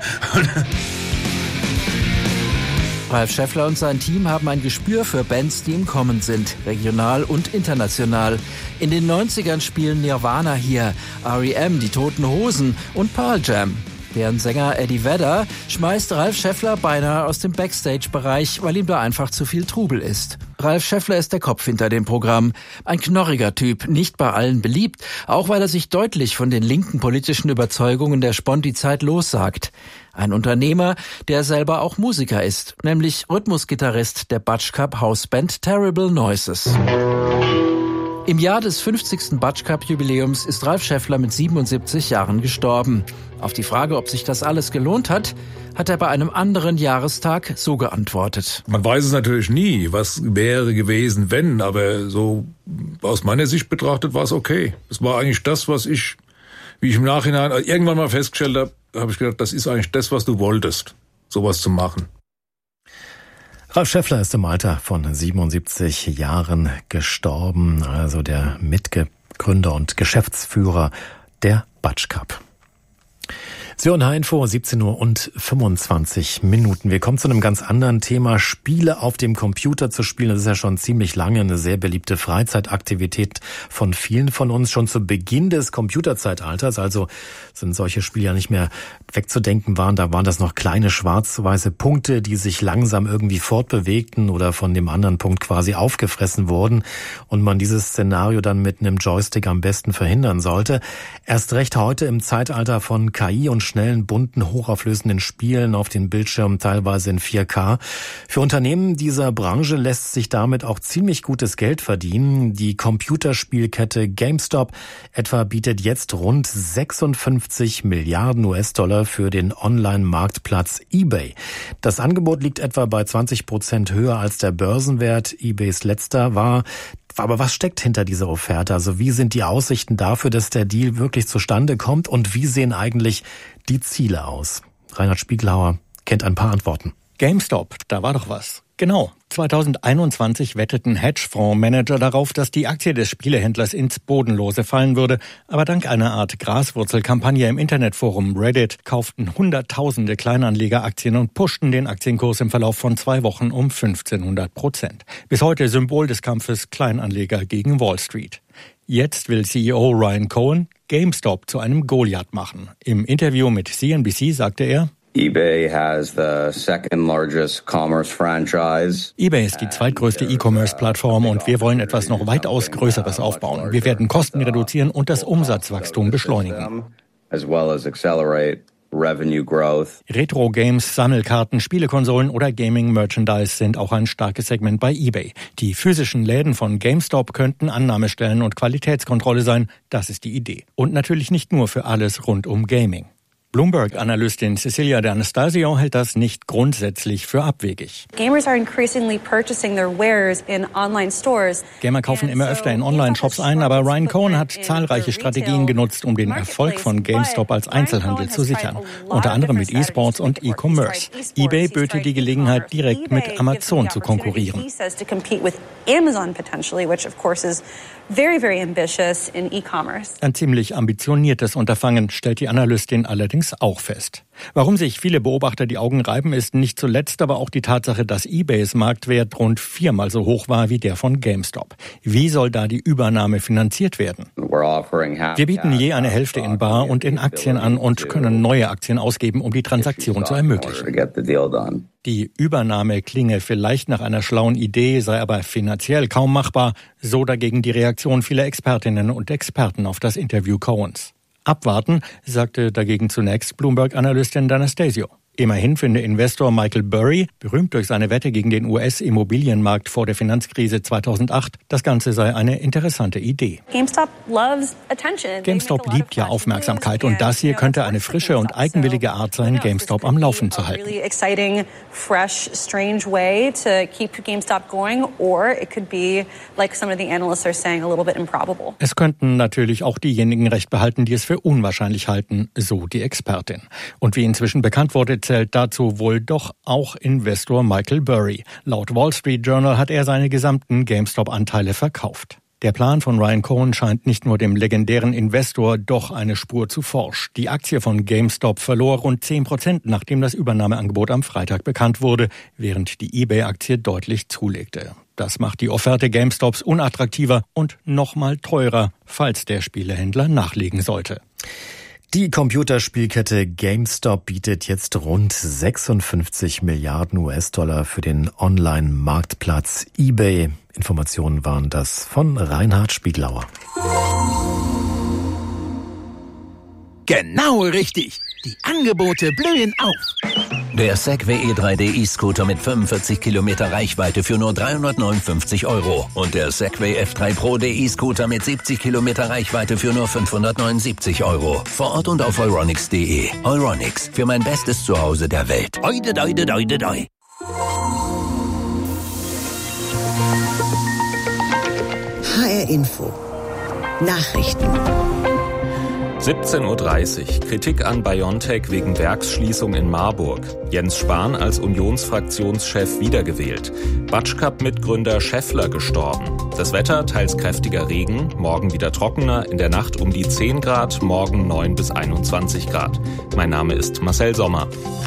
Ralf Schäffler und sein Team haben ein Gespür für Bands, die im Kommen sind, regional und international. In den 90ern spielen Nirvana hier, R.E.M., die Toten Hosen und Pearl Jam. Deren Sänger Eddie Vedder schmeißt Ralf Schäffler beinahe aus dem Backstage-Bereich, weil ihm da einfach zu viel Trubel ist. Ralf Schäffler ist der Kopf hinter dem Programm. Ein knorriger Typ, nicht bei allen beliebt, auch weil er sich deutlich von den linken politischen Überzeugungen der Sponti-Zeit lossagt. Ein Unternehmer, der selber auch Musiker ist, nämlich Rhythmusgitarrist der Butch Cup Hausband Terrible Noises. Im Jahr des 50. Butch Cup Jubiläums ist Ralf Schäffler mit 77 Jahren gestorben. Auf die Frage, ob sich das alles gelohnt hat, hat er bei einem anderen Jahrestag so geantwortet. Man weiß es natürlich nie, was wäre gewesen, wenn, aber so aus meiner Sicht betrachtet war es okay. Es war eigentlich das, wie ich im Nachhinein irgendwann mal festgestellt habe ich gedacht, das ist eigentlich das, was du wolltest, sowas zu machen. Ralf Schäffler ist im Alter von 77 Jahren gestorben, also der Mitgründer und Geschäftsführer der Butch Cup. Sie hören H-Info, 17:25 Uhr. Wir kommen zu einem ganz anderen Thema. Spiele auf dem Computer zu spielen, das ist ja schon ziemlich lange eine sehr beliebte Freizeitaktivität von vielen von uns. Schon zu Beginn des Computerzeitalters, also sind solche Spiele ja nicht mehr wegzudenken da waren das noch kleine schwarz-weiße Punkte, die sich langsam irgendwie fortbewegten oder von dem anderen Punkt quasi aufgefressen wurden und man dieses Szenario dann mit einem Joystick am besten verhindern sollte. Erst recht heute im Zeitalter von KI und schnellen, bunten, hochauflösenden Spielen auf den Bildschirmen, teilweise in 4K. Für Unternehmen dieser Branche lässt sich damit auch ziemlich gutes Geld verdienen. Die Computerspielkette GameStop etwa bietet jetzt rund 56 Milliarden US-Dollar für den Online-Marktplatz eBay. Das Angebot liegt etwa bei 20% höher als der Börsenwert eBays letzter war. Aber was steckt hinter dieser Offerte? Also wie sind die Aussichten dafür, dass der Deal wirklich zustande kommt und wie sehen eigentlich die Ziele aus? Reinhard Spiegelhauer kennt ein paar Antworten. GameStop, da war doch was. Genau. 2021 wetteten Hedgefondsmanager darauf, dass die Aktie des Spielehändlers ins Bodenlose fallen würde. Aber dank einer Art Graswurzelkampagne im Internetforum Reddit kauften Hunderttausende Kleinanleger Aktien und pushten den Aktienkurs im Verlauf von 2 Wochen um 1500%. Bis heute Symbol des Kampfes Kleinanleger gegen Wall Street. Jetzt will CEO Ryan Cohen GameStop zu einem Goliath machen. Im Interview mit CNBC sagte er: eBay has the second largest commerce franchise. eBay ist die zweitgrößte E-Commerce-Plattform und wir wollen etwas noch weitaus Größeres aufbauen. Wir werden Kosten reduzieren und das Umsatzwachstum beschleunigen. As well as accelerate revenue growth. Retro-Games, Sammelkarten, Spielekonsolen oder Gaming-Merchandise sind auch ein starkes Segment bei eBay. Die physischen Läden von GameStop könnten Annahmestellen und Qualitätskontrolle sein. Das ist die Idee. Und natürlich nicht nur für alles rund um Gaming. Bloomberg-Analystin Cecilia D'Anastasio hält das nicht grundsätzlich für abwegig. Gamers are increasingly purchasing their wares in online stores. Gamer kaufen immer öfter in Online-Shops ein, aber Ryan Cohen hat zahlreiche Strategien genutzt, um den Erfolg von GameStop als Einzelhandel zu sichern. Unter anderem mit E-Sports und E-Commerce. eBay böte die Gelegenheit, direkt mit Amazon zu konkurrieren. Ein ziemlich ambitioniertes Unterfangen, stellt die Analystin allerdings auch fest. Warum sich viele Beobachter die Augen reiben, ist nicht zuletzt aber auch die Tatsache, dass eBays Marktwert rund 4-mal so hoch war wie der von GameStop. Wie soll da die Übernahme finanziert werden? Wir bieten je eine Hälfte in Bar und in Aktien an und können neue Aktien ausgeben, um die Transaktion zu ermöglichen. Die Übernahme klinge vielleicht nach einer schlauen Idee, sei aber finanziell kaum machbar, so dagegen die Reaktion vieler Expertinnen und Experten auf das Interview Cohens. Abwarten, sagte dagegen zunächst Bloomberg-Analystin D'Anastasio. Immerhin finde Investor Michael Burry, berühmt durch seine Wette gegen den US-Immobilienmarkt vor der Finanzkrise 2008, das Ganze sei eine interessante Idee. GameStop liebt ja Aufmerksamkeit und das hier könnte eine frische und eigenwillige Art sein, GameStop am Laufen zu halten. Es könnten natürlich auch diejenigen recht behalten, die es für unwahrscheinlich halten, so die Expertin. Und wie inzwischen bekannt wurde, zählt dazu wohl doch auch Investor Michael Burry. Laut Wall Street Journal hat er seine gesamten GameStop-Anteile verkauft. Der Plan von Ryan Cohen scheint nicht nur dem legendären Investor doch eine Spur zu forsch. Die Aktie von GameStop verlor rund 10%, nachdem das Übernahmeangebot am Freitag bekannt wurde, während die eBay-Aktie deutlich zulegte. Das macht die Offerte GameStops unattraktiver und nochmal teurer, falls der Spielehändler nachlegen sollte. Die Computerspielkette GameStop bietet jetzt rund 56 Milliarden US-Dollar für den Online-Marktplatz eBay. Informationen waren das von Reinhard Spieglauer. Genau richtig. Die Angebote blühen auf. Der Segway E3D E-Scooter mit 45 Kilometer Reichweite für nur 359 € und der Segway F3 Pro E-Scooter mit 70 Kilometer Reichweite für nur 579 €. Vor Ort und auf euronics.de. Euronics, für mein bestes Zuhause der Welt. Oide, doide, doide, doi. HR Info. Nachrichten. 17:30 Uhr. Kritik an BioNTech wegen Werksschließung in Marburg. Jens Spahn als Unionsfraktionschef wiedergewählt. Batschkap-Mitgründer Schäffler gestorben. Das Wetter, teils kräftiger Regen, morgen wieder trockener, in der Nacht um die 10 Grad, morgen 9 bis 21 Grad. Mein Name ist Marcel Sommer.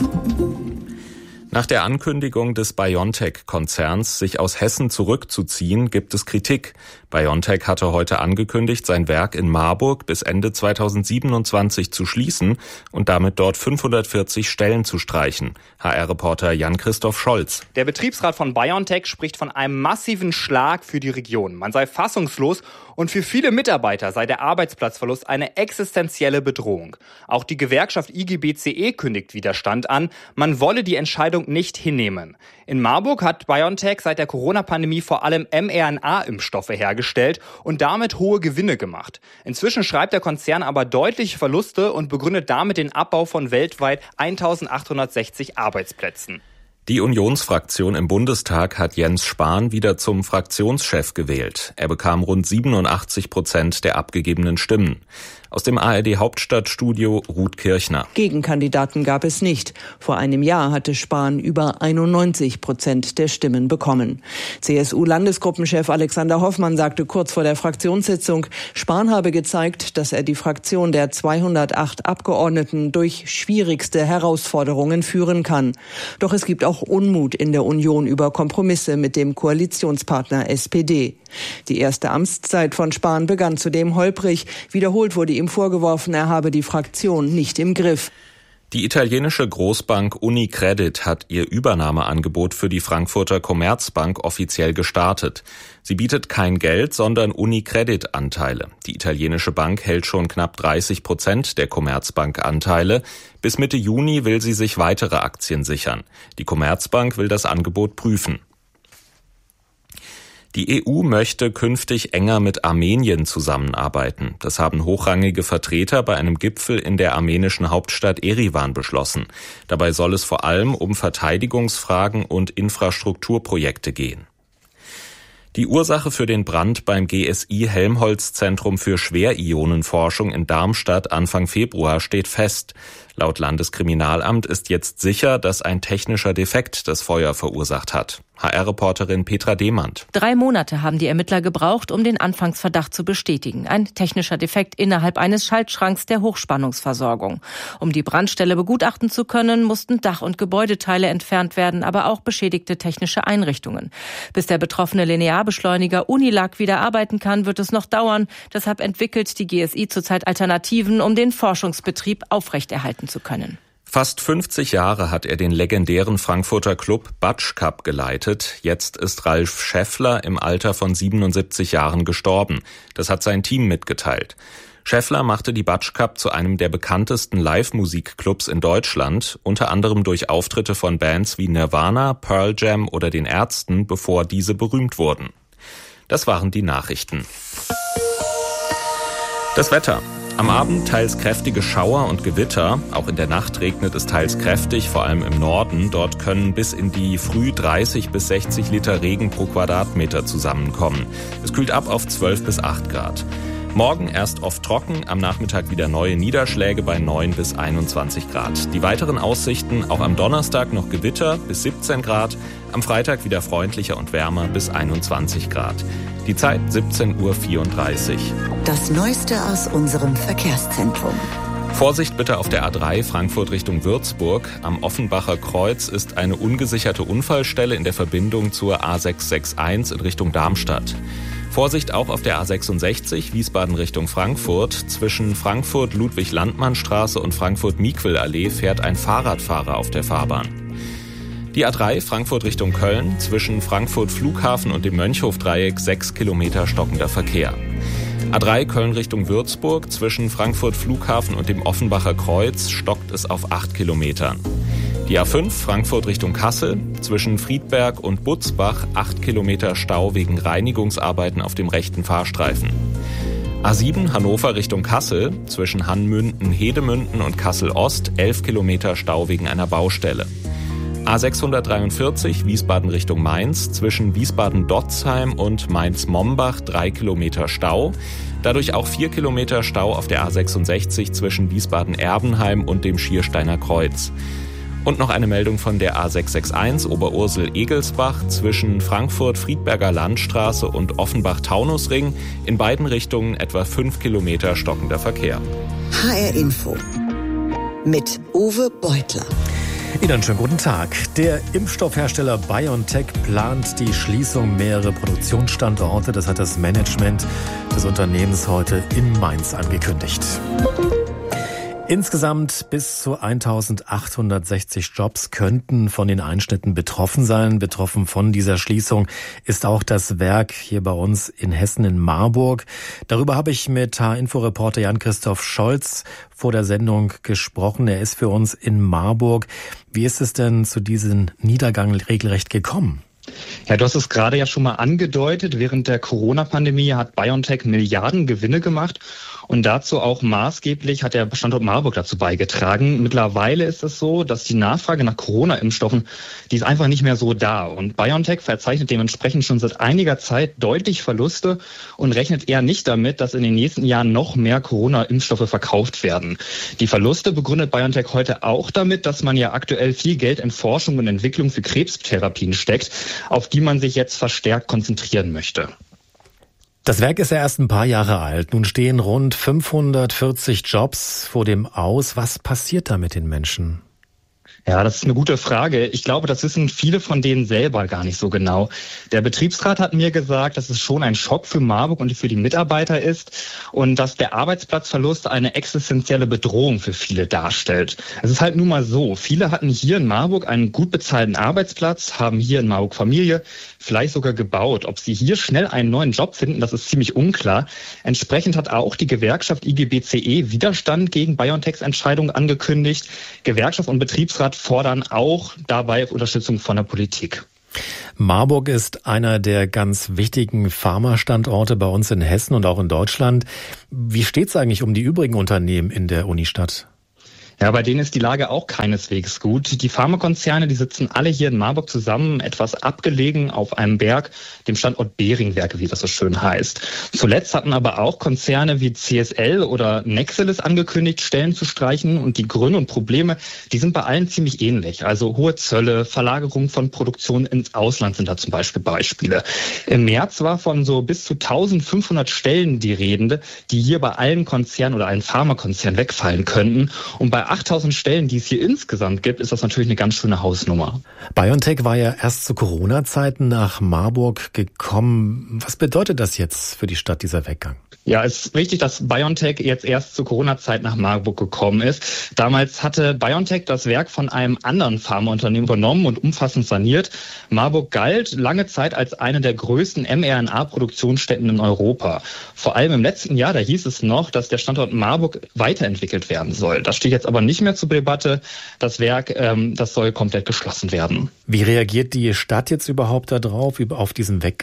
Nach der Ankündigung des BioNTech-Konzerns, sich aus Hessen zurückzuziehen, gibt es Kritik. BioNTech hatte heute angekündigt, sein Werk in Marburg bis Ende 2027 zu schließen und damit dort 540 Stellen zu streichen. HR-Reporter Jan-Christoph Scholz. Der Betriebsrat von BioNTech spricht von einem massiven Schlag für die Region. Man sei fassungslos und für viele Mitarbeiter sei der Arbeitsplatzverlust eine existenzielle Bedrohung. Auch die Gewerkschaft IG-BCE kündigt Widerstand an. Man wolle die Entscheidung nicht hinnehmen. In Marburg hat BioNTech seit der Corona-Pandemie vor allem mRNA-Impfstoffe hergestellt und damit hohe Gewinne gemacht. Inzwischen schreibt der Konzern aber deutliche Verluste und begründet damit den Abbau von weltweit 1860 Arbeitsplätzen. Die Unionsfraktion im Bundestag hat Jens Spahn wieder zum Fraktionschef gewählt. Er bekam rund 87% der abgegebenen Stimmen. Aus dem ARD-Hauptstadtstudio Ruth Kirchner. Gegenkandidaten gab es nicht. Vor einem Jahr hatte Spahn über 91% der Stimmen bekommen. CSU-Landesgruppenchef Alexander Hoffmann sagte kurz vor der Fraktionssitzung, Spahn habe gezeigt, dass er die Fraktion der 208 Abgeordneten durch schwierigste Herausforderungen führen kann. Doch es gibt auch Unmut in der Union über Kompromisse mit dem Koalitionspartner SPD. Die erste Amtszeit von Spahn begann zudem holprig. Wiederholt wurde ihm vorgeworfen, er habe die Fraktion nicht im Griff. Die italienische Großbank UniCredit hat ihr Übernahmeangebot für die Frankfurter Commerzbank offiziell gestartet. Sie bietet kein Geld, sondern UniCredit-Anteile. Die italienische Bank hält schon knapp 30% der Commerzbank-Anteile. Bis Mitte Juni will sie sich weitere Aktien sichern. Die Commerzbank will das Angebot prüfen. Die EU möchte künftig enger mit Armenien zusammenarbeiten. Das haben hochrangige Vertreter bei einem Gipfel in der armenischen Hauptstadt Erivan beschlossen. Dabei soll es vor allem um Verteidigungsfragen und Infrastrukturprojekte gehen. Die Ursache für den Brand beim GSI-Helmholtz-Zentrum für Schwerionenforschung in Darmstadt Anfang Februar steht fest. Laut Landeskriminalamt ist jetzt sicher, dass ein technischer Defekt das Feuer verursacht hat. HR-Reporterin Petra Demand. 3 Monate haben die Ermittler gebraucht, um den Anfangsverdacht zu bestätigen. Ein technischer Defekt innerhalb eines Schaltschranks der Hochspannungsversorgung. Um die Brandstelle begutachten zu können, mussten Dach- und Gebäudeteile entfernt werden, aber auch beschädigte technische Einrichtungen. Bis der betroffene Linearbeschleuniger Unilag wieder arbeiten kann, wird es noch dauern. Deshalb entwickelt die GSI zurzeit Alternativen, um den Forschungsbetrieb aufrechterhalten zu können. Fast 50 Jahre hat er den legendären Frankfurter Club Batschkap geleitet. Jetzt ist Ralf Schäffler im Alter von 77 Jahren gestorben. Das hat sein Team mitgeteilt. Schäffler machte die Batschkap zu einem der bekanntesten Live-Musikclubs in Deutschland, unter anderem durch Auftritte von Bands wie Nirvana, Pearl Jam oder den Ärzten, bevor diese berühmt wurden. Das waren die Nachrichten. Das Wetter. Am Abend teils kräftige Schauer und Gewitter. Auch in der Nacht regnet es teils kräftig, vor allem im Norden. Dort können bis in die Früh 30 bis 60 Liter Regen pro Quadratmeter zusammenkommen. Es kühlt ab auf 12 bis 8 Grad. Morgen erst oft trocken, am Nachmittag wieder neue Niederschläge bei 9 bis 21 Grad. Die weiteren Aussichten, auch am Donnerstag noch Gewitter bis 17 Grad, am Freitag wieder freundlicher und wärmer bis 21 Grad. Die Zeit 17:34 Uhr. Das Neueste aus unserem Verkehrszentrum. Vorsicht bitte auf der A3 Frankfurt Richtung Würzburg. Am Offenbacher Kreuz ist eine ungesicherte Unfallstelle in der Verbindung zur A661 in Richtung Darmstadt. Vorsicht auch auf der A66 Wiesbaden Richtung Frankfurt. Zwischen Frankfurt-Ludwig-Landmann-Straße und Frankfurt-Miquel-Allee fährt ein Fahrradfahrer auf der Fahrbahn. Die A3 Frankfurt Richtung Köln. Zwischen Frankfurt Flughafen und dem Mönchhofdreieck 6 Kilometer stockender Verkehr. A3 Köln Richtung Würzburg. Zwischen Frankfurt Flughafen und dem Offenbacher Kreuz stockt es auf 8 Kilometern. Die A5 Frankfurt Richtung Kassel, zwischen Friedberg und Butzbach 8 Kilometer Stau wegen Reinigungsarbeiten auf dem rechten Fahrstreifen. A7 Hannover Richtung Kassel, zwischen Hannmünden-Hedemünden und Kassel-Ost 11 Kilometer Stau wegen einer Baustelle. A643 Wiesbaden Richtung Mainz, zwischen Wiesbaden-Dotzheim und Mainz-Mombach 3 Kilometer Stau. Dadurch auch 4 Kilometer Stau auf der A66 zwischen Wiesbaden-Erbenheim und dem Schiersteiner Kreuz. Und noch eine Meldung von der A661 Oberursel-Egelsbach zwischen Frankfurt-Friedberger Landstraße und Offenbach-Taunusring. In beiden Richtungen etwa 5 Kilometer stockender Verkehr. HR Info mit Uwe Beutler. Ihnen einen schönen guten Tag. Der Impfstoffhersteller BioNTech plant die Schließung mehrerer Produktionsstandorte. Das hat das Management des Unternehmens heute in Mainz angekündigt. Insgesamt bis zu 1860 Jobs könnten von den Einschnitten betroffen sein. Betroffen von dieser Schließung ist auch das Werk hier bei uns in Hessen in Marburg. Darüber habe ich mit H-Info-Reporter Jan-Christoph Scholz vor der Sendung gesprochen. Er ist für uns in Marburg. Wie ist es denn zu diesem Niedergang regelrecht gekommen? Ja, du hast es gerade ja schon mal angedeutet. Während der Corona-Pandemie hat BioNTech Milliarden Gewinne gemacht. Und dazu auch maßgeblich hat der Standort Marburg dazu beigetragen. Mittlerweile ist es so, dass die Nachfrage nach Corona-Impfstoffen, die ist einfach nicht mehr so da. Und BioNTech verzeichnet dementsprechend schon seit einiger Zeit deutlich Verluste und rechnet eher nicht damit, dass in den nächsten Jahren noch mehr Corona-Impfstoffe verkauft werden. Die Verluste begründet BioNTech heute auch damit, dass man ja aktuell viel Geld in Forschung und Entwicklung für Krebstherapien steckt, auf die man sich jetzt verstärkt konzentrieren möchte. Das Werk ist ja erst ein paar Jahre alt. Nun stehen rund 540 Jobs vor dem Aus. Was passiert da mit den Menschen? Ja, das ist eine gute Frage. Ich glaube, das wissen viele von denen selber gar nicht so genau. Der Betriebsrat hat mir gesagt, dass es schon ein Schock für Marburg und für die Mitarbeiter ist und dass der Arbeitsplatzverlust eine existenzielle Bedrohung für viele darstellt. Es ist halt nun mal so, viele hatten hier in Marburg einen gut bezahlten Arbeitsplatz, haben hier in Marburg Familie, vielleicht sogar gebaut. Ob sie hier schnell einen neuen Job finden, das ist ziemlich unklar. Entsprechend hat auch die Gewerkschaft IGBCE Widerstand gegen BioNTechs Entscheidung angekündigt. Gewerkschaft und Betriebsrat fordern auch dabei Unterstützung von der Politik. Marburg ist einer der ganz wichtigen Pharmastandorte bei uns in Hessen und auch in Deutschland. Wie steht es eigentlich um die übrigen Unternehmen in der Unistadt? Ja, bei denen ist die Lage auch keineswegs gut. Die Pharmakonzerne, die sitzen alle hier in Marburg zusammen, etwas abgelegen auf einem Berg, dem Standort Beringwerke, wie das so schön heißt. Zuletzt hatten aber auch Konzerne wie CSL oder Nexelis angekündigt, Stellen zu streichen. Und die Gründe und Probleme, die sind bei allen ziemlich ähnlich. Also hohe Zölle, Verlagerung von Produktion ins Ausland sind da zum Beispiel Beispiele. Im März war von so bis zu 1500 Stellen die Rede, die hier bei allen Konzernen oder allen Pharmakonzernen wegfallen könnten. Und bei 8000 Stellen, die es hier insgesamt gibt, ist das natürlich eine ganz schöne Hausnummer. BioNTech war ja erst zu Corona-Zeiten nach Marburg gekommen. Was bedeutet das jetzt für die Stadt, dieser Weggang? Ja, es ist richtig, dass BioNTech jetzt erst zur Corona-Zeit nach Marburg gekommen ist. Damals hatte BioNTech das Werk von einem anderen Pharmaunternehmen übernommen und umfassend saniert. Marburg galt lange Zeit als eine der größten mRNA-Produktionsstätten in Europa. Vor allem im letzten Jahr, da hieß es noch, dass der Standort Marburg weiterentwickelt werden soll. Das steht jetzt aber nicht mehr zur Debatte. Das Werk, das soll komplett geschlossen werden. Wie reagiert die Stadt jetzt überhaupt darauf, auf diesen Weggang?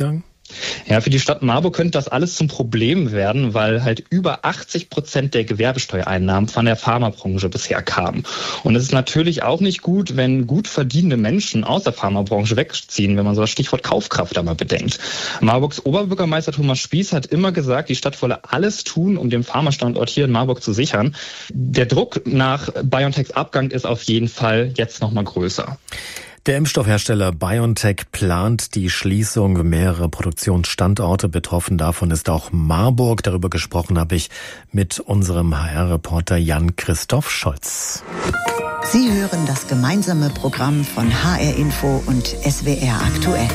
Ja, für die Stadt Marburg könnte das alles zum Problem werden, weil halt über 80% der Gewerbesteuereinnahmen von der Pharmabranche bisher kamen. Und es ist natürlich auch nicht gut, wenn gut verdienende Menschen aus der Pharmabranche wegziehen, wenn man so das Stichwort Kaufkraft da mal bedenkt. Marburgs Oberbürgermeister Thomas Spieß hat immer gesagt, die Stadt wolle alles tun, um den Pharmastandort hier in Marburg zu sichern. Der Druck nach BioNTechs Abgang ist auf jeden Fall jetzt noch mal größer. Der Impfstoffhersteller BioNTech plant die Schließung mehrerer Produktionsstandorte. Betroffen davon ist auch Marburg. Darüber gesprochen habe ich mit unserem HR-Reporter Jan-Christoph Scholz. Sie hören das gemeinsame Programm von HR Info und SWR aktuell.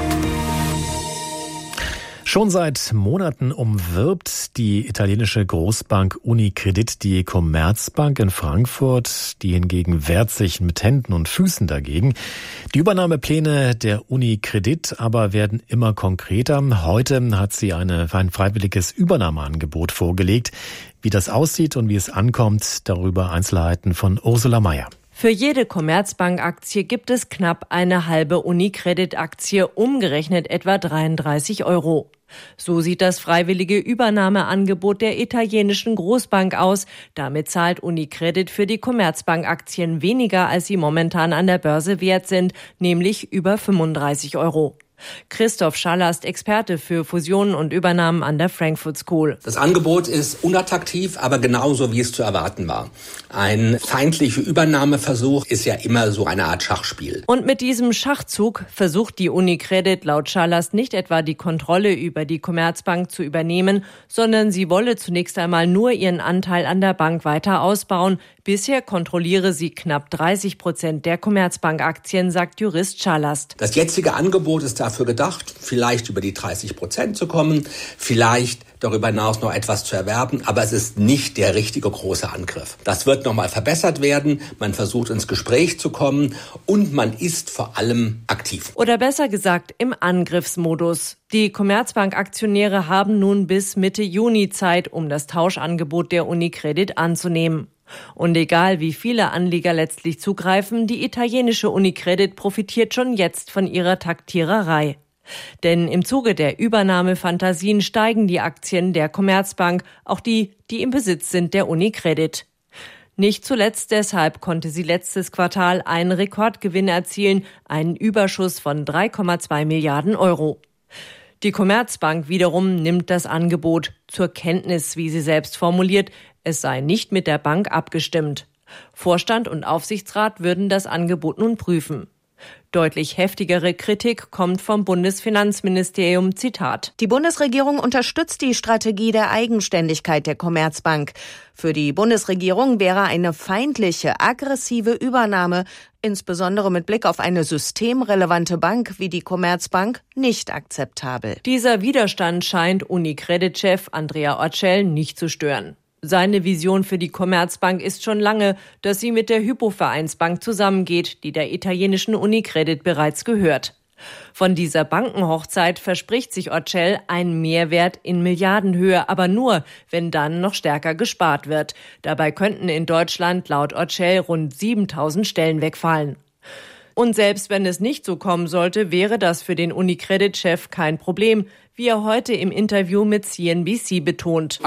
Schon seit Monaten umwirbt die italienische Großbank Unicredit die Commerzbank in Frankfurt. Die hingegen wehrt sich mit Händen und Füßen dagegen. Die Übernahmepläne der Unicredit aber werden immer konkreter. Heute hat sie ein freiwilliges Übernahmeangebot vorgelegt. Wie das aussieht und wie es ankommt, darüber Einzelheiten von Ursula Mayer. Für jede Commerzbank-Aktie gibt es knapp eine halbe Unicredit-Aktie, umgerechnet etwa 33 €. So sieht das freiwillige Übernahmeangebot der italienischen Großbank aus. Damit zahlt Unicredit für die Commerzbank-Aktien weniger, als sie momentan an der Börse wert sind, nämlich über 35 €. Christoph Schallast, Experte für Fusionen und Übernahmen an der Frankfurt School. Das Angebot ist unattraktiv, aber genauso wie es zu erwarten war. Ein feindlicher Übernahmeversuch ist ja immer so eine Art Schachspiel. Und mit diesem Schachzug versucht die Unicredit laut Schallast nicht etwa die Kontrolle über die Commerzbank zu übernehmen, sondern sie wolle zunächst einmal nur ihren Anteil an der Bank weiter ausbauen. Bisher kontrolliere sie knapp 30% der Commerzbank-Aktien, sagt Jurist Schallast. Das jetzige Angebot ist dafür gedacht, vielleicht über die 30% zu kommen, vielleicht darüber hinaus noch etwas zu erwerben, aber es ist nicht der richtige große Angriff. Das wird nochmal verbessert werden, man versucht ins Gespräch zu kommen und man ist vor allem aktiv. Oder besser gesagt im Angriffsmodus. Die Commerzbank-Aktionäre haben nun bis Mitte Juni Zeit, um das Tauschangebot der Unicredit anzunehmen. Und egal, wie viele Anleger letztlich zugreifen, die italienische Unicredit profitiert schon jetzt von ihrer Taktiererei. Denn im Zuge der Übernahmefantasien steigen die Aktien der Commerzbank, auch die, die im Besitz sind der Unicredit. Nicht zuletzt deshalb konnte sie letztes Quartal einen Rekordgewinn erzielen, einen Überschuss von 3,2 Milliarden €. Die Commerzbank wiederum nimmt das Angebot zur Kenntnis, wie sie selbst formuliert, es sei nicht mit der Bank abgestimmt. Vorstand und Aufsichtsrat würden das Angebot nun prüfen. Deutlich heftigere Kritik kommt vom Bundesfinanzministerium, Zitat. Die Bundesregierung unterstützt die Strategie der Eigenständigkeit der Commerzbank. Für die Bundesregierung wäre eine feindliche, aggressive Übernahme, insbesondere mit Blick auf eine systemrelevante Bank wie die Commerzbank, nicht akzeptabel. Dieser Widerstand scheint Unicredit-Chef Andrea Orcel nicht zu stören. Seine Vision für die Commerzbank ist schon lange, dass sie mit der Hypo-Vereinsbank zusammengeht, die der italienischen Unicredit bereits gehört. Von dieser Bankenhochzeit verspricht sich Orcel einen Mehrwert in Milliardenhöhe, aber nur, wenn dann noch stärker gespart wird. Dabei könnten in Deutschland laut Orcel rund 7.000 Stellen wegfallen. Und selbst wenn es nicht so kommen sollte, wäre das für den Unicredit-Chef kein Problem, wie er heute im Interview mit CNBC betont.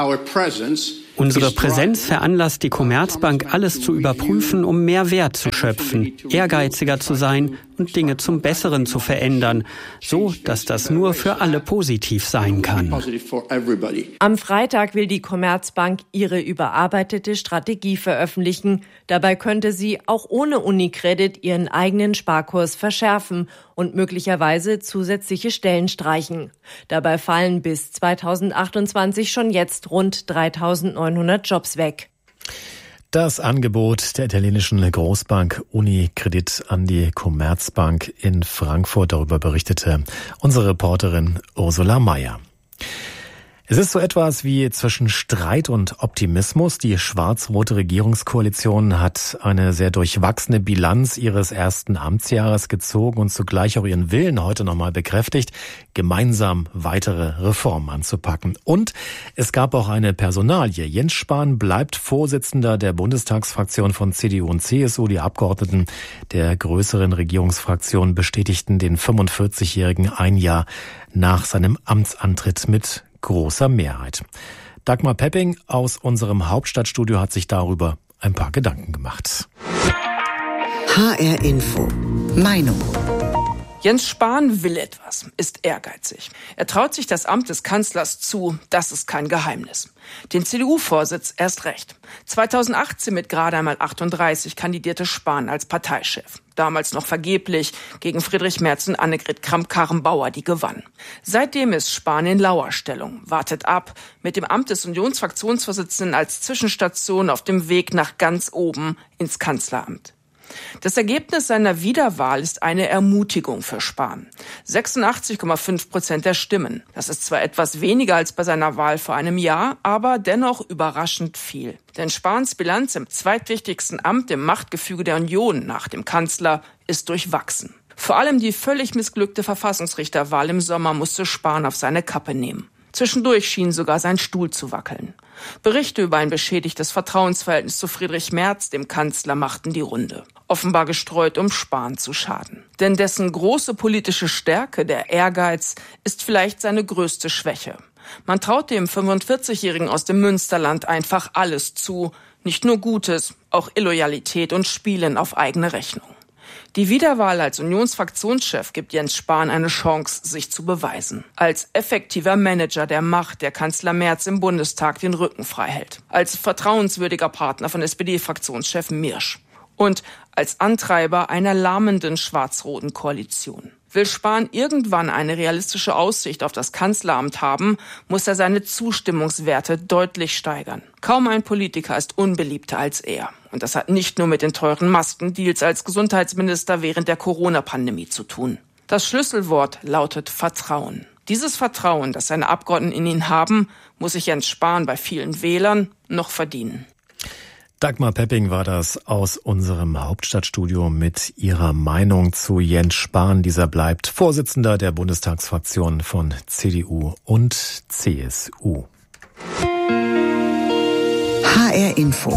Unsere Präsenz veranlasst die Commerzbank, alles zu überprüfen, um mehr Wert zu schöpfen, ehrgeiziger zu sein und Dinge zum Besseren zu verändern, so dass das nur für alle positiv sein kann. Am Freitag will die Commerzbank ihre überarbeitete Strategie veröffentlichen. Dabei könnte sie auch ohne Unicredit ihren eigenen Sparkurs verschärfen und möglicherweise zusätzliche Stellen streichen. Dabei fallen bis 2028 schon jetzt rund 3.900 Jobs weg. Das Angebot der italienischen Großbank Unicredit an die Commerzbank in Frankfurt, darüber berichtete unsere Reporterin Ursula Mayer. Es ist so etwas wie zwischen Streit und Optimismus. Die schwarz-rote Regierungskoalition hat eine sehr durchwachsene Bilanz ihres ersten Amtsjahres gezogen und zugleich auch ihren Willen heute nochmal bekräftigt, gemeinsam weitere Reformen anzupacken. Und es gab auch eine Personalie. Jens Spahn bleibt Vorsitzender der Bundestagsfraktion von CDU und CSU. Die Abgeordneten der größeren Regierungsfraktion bestätigten den 45-Jährigen ein Jahr nach seinem Amtsantritt mit großer Mehrheit. Dagmar Pepping aus unserem Hauptstadtstudio hat sich darüber ein paar Gedanken gemacht. HR Info. Meinung. Jens Spahn will etwas, ist ehrgeizig. Er traut sich das Amt des Kanzlers zu, das ist kein Geheimnis. Den CDU-Vorsitz erst recht. 2018 mit gerade einmal 38 kandidierte Spahn als Parteichef. Damals noch vergeblich gegen Friedrich Merz und Annegret Kramp-Karrenbauer, die gewann. Seitdem ist Spahn in Lauerstellung, wartet ab, mit dem Amt des Unionsfraktionsvorsitzenden als Zwischenstation auf dem Weg nach ganz oben ins Kanzleramt. Das Ergebnis seiner Wiederwahl ist eine Ermutigung für Spahn. 86,5% der Stimmen. Das ist zwar etwas weniger als bei seiner Wahl vor einem Jahr, aber dennoch überraschend viel. Denn Spahns Bilanz im zweitwichtigsten Amt im Machtgefüge der Union nach dem Kanzler ist durchwachsen. Vor allem die völlig missglückte Verfassungsrichterwahl im Sommer musste Spahn auf seine Kappe nehmen. Zwischendurch schien sogar sein Stuhl zu wackeln. Berichte über ein beschädigtes Vertrauensverhältnis zu Friedrich Merz, dem Kanzler, machten die Runde. Offenbar gestreut, um Spahn zu schaden. Denn dessen große politische Stärke, der Ehrgeiz, ist vielleicht seine größte Schwäche. Man traut dem 45-Jährigen aus dem Münsterland einfach alles zu. Nicht nur Gutes, auch Illoyalität und Spielen auf eigene Rechnung. Die Wiederwahl als Unionsfraktionschef gibt Jens Spahn eine Chance, sich zu beweisen. Als effektiver Manager der Macht, der Kanzler Merz im Bundestag den Rücken frei hält. Als vertrauenswürdiger Partner von SPD-Fraktionschef Mirsch. Und als Antreiber einer lahmenden schwarz-roten Koalition. Will Spahn irgendwann eine realistische Aussicht auf das Kanzleramt haben, muss er seine Zustimmungswerte deutlich steigern. Kaum ein Politiker ist unbeliebter als er. Und das hat nicht nur mit den teuren Maskendeals als Gesundheitsminister während der Corona-Pandemie zu tun. Das Schlüsselwort lautet Vertrauen. Dieses Vertrauen, das seine Abgeordneten in ihn haben, muss sich Jens Spahn bei vielen Wählern noch verdienen. Dagmar Pepping war das aus unserem Hauptstadtstudio mit ihrer Meinung zu Jens Spahn. Dieser bleibt Vorsitzender der Bundestagsfraktion von CDU und CSU. HR Info.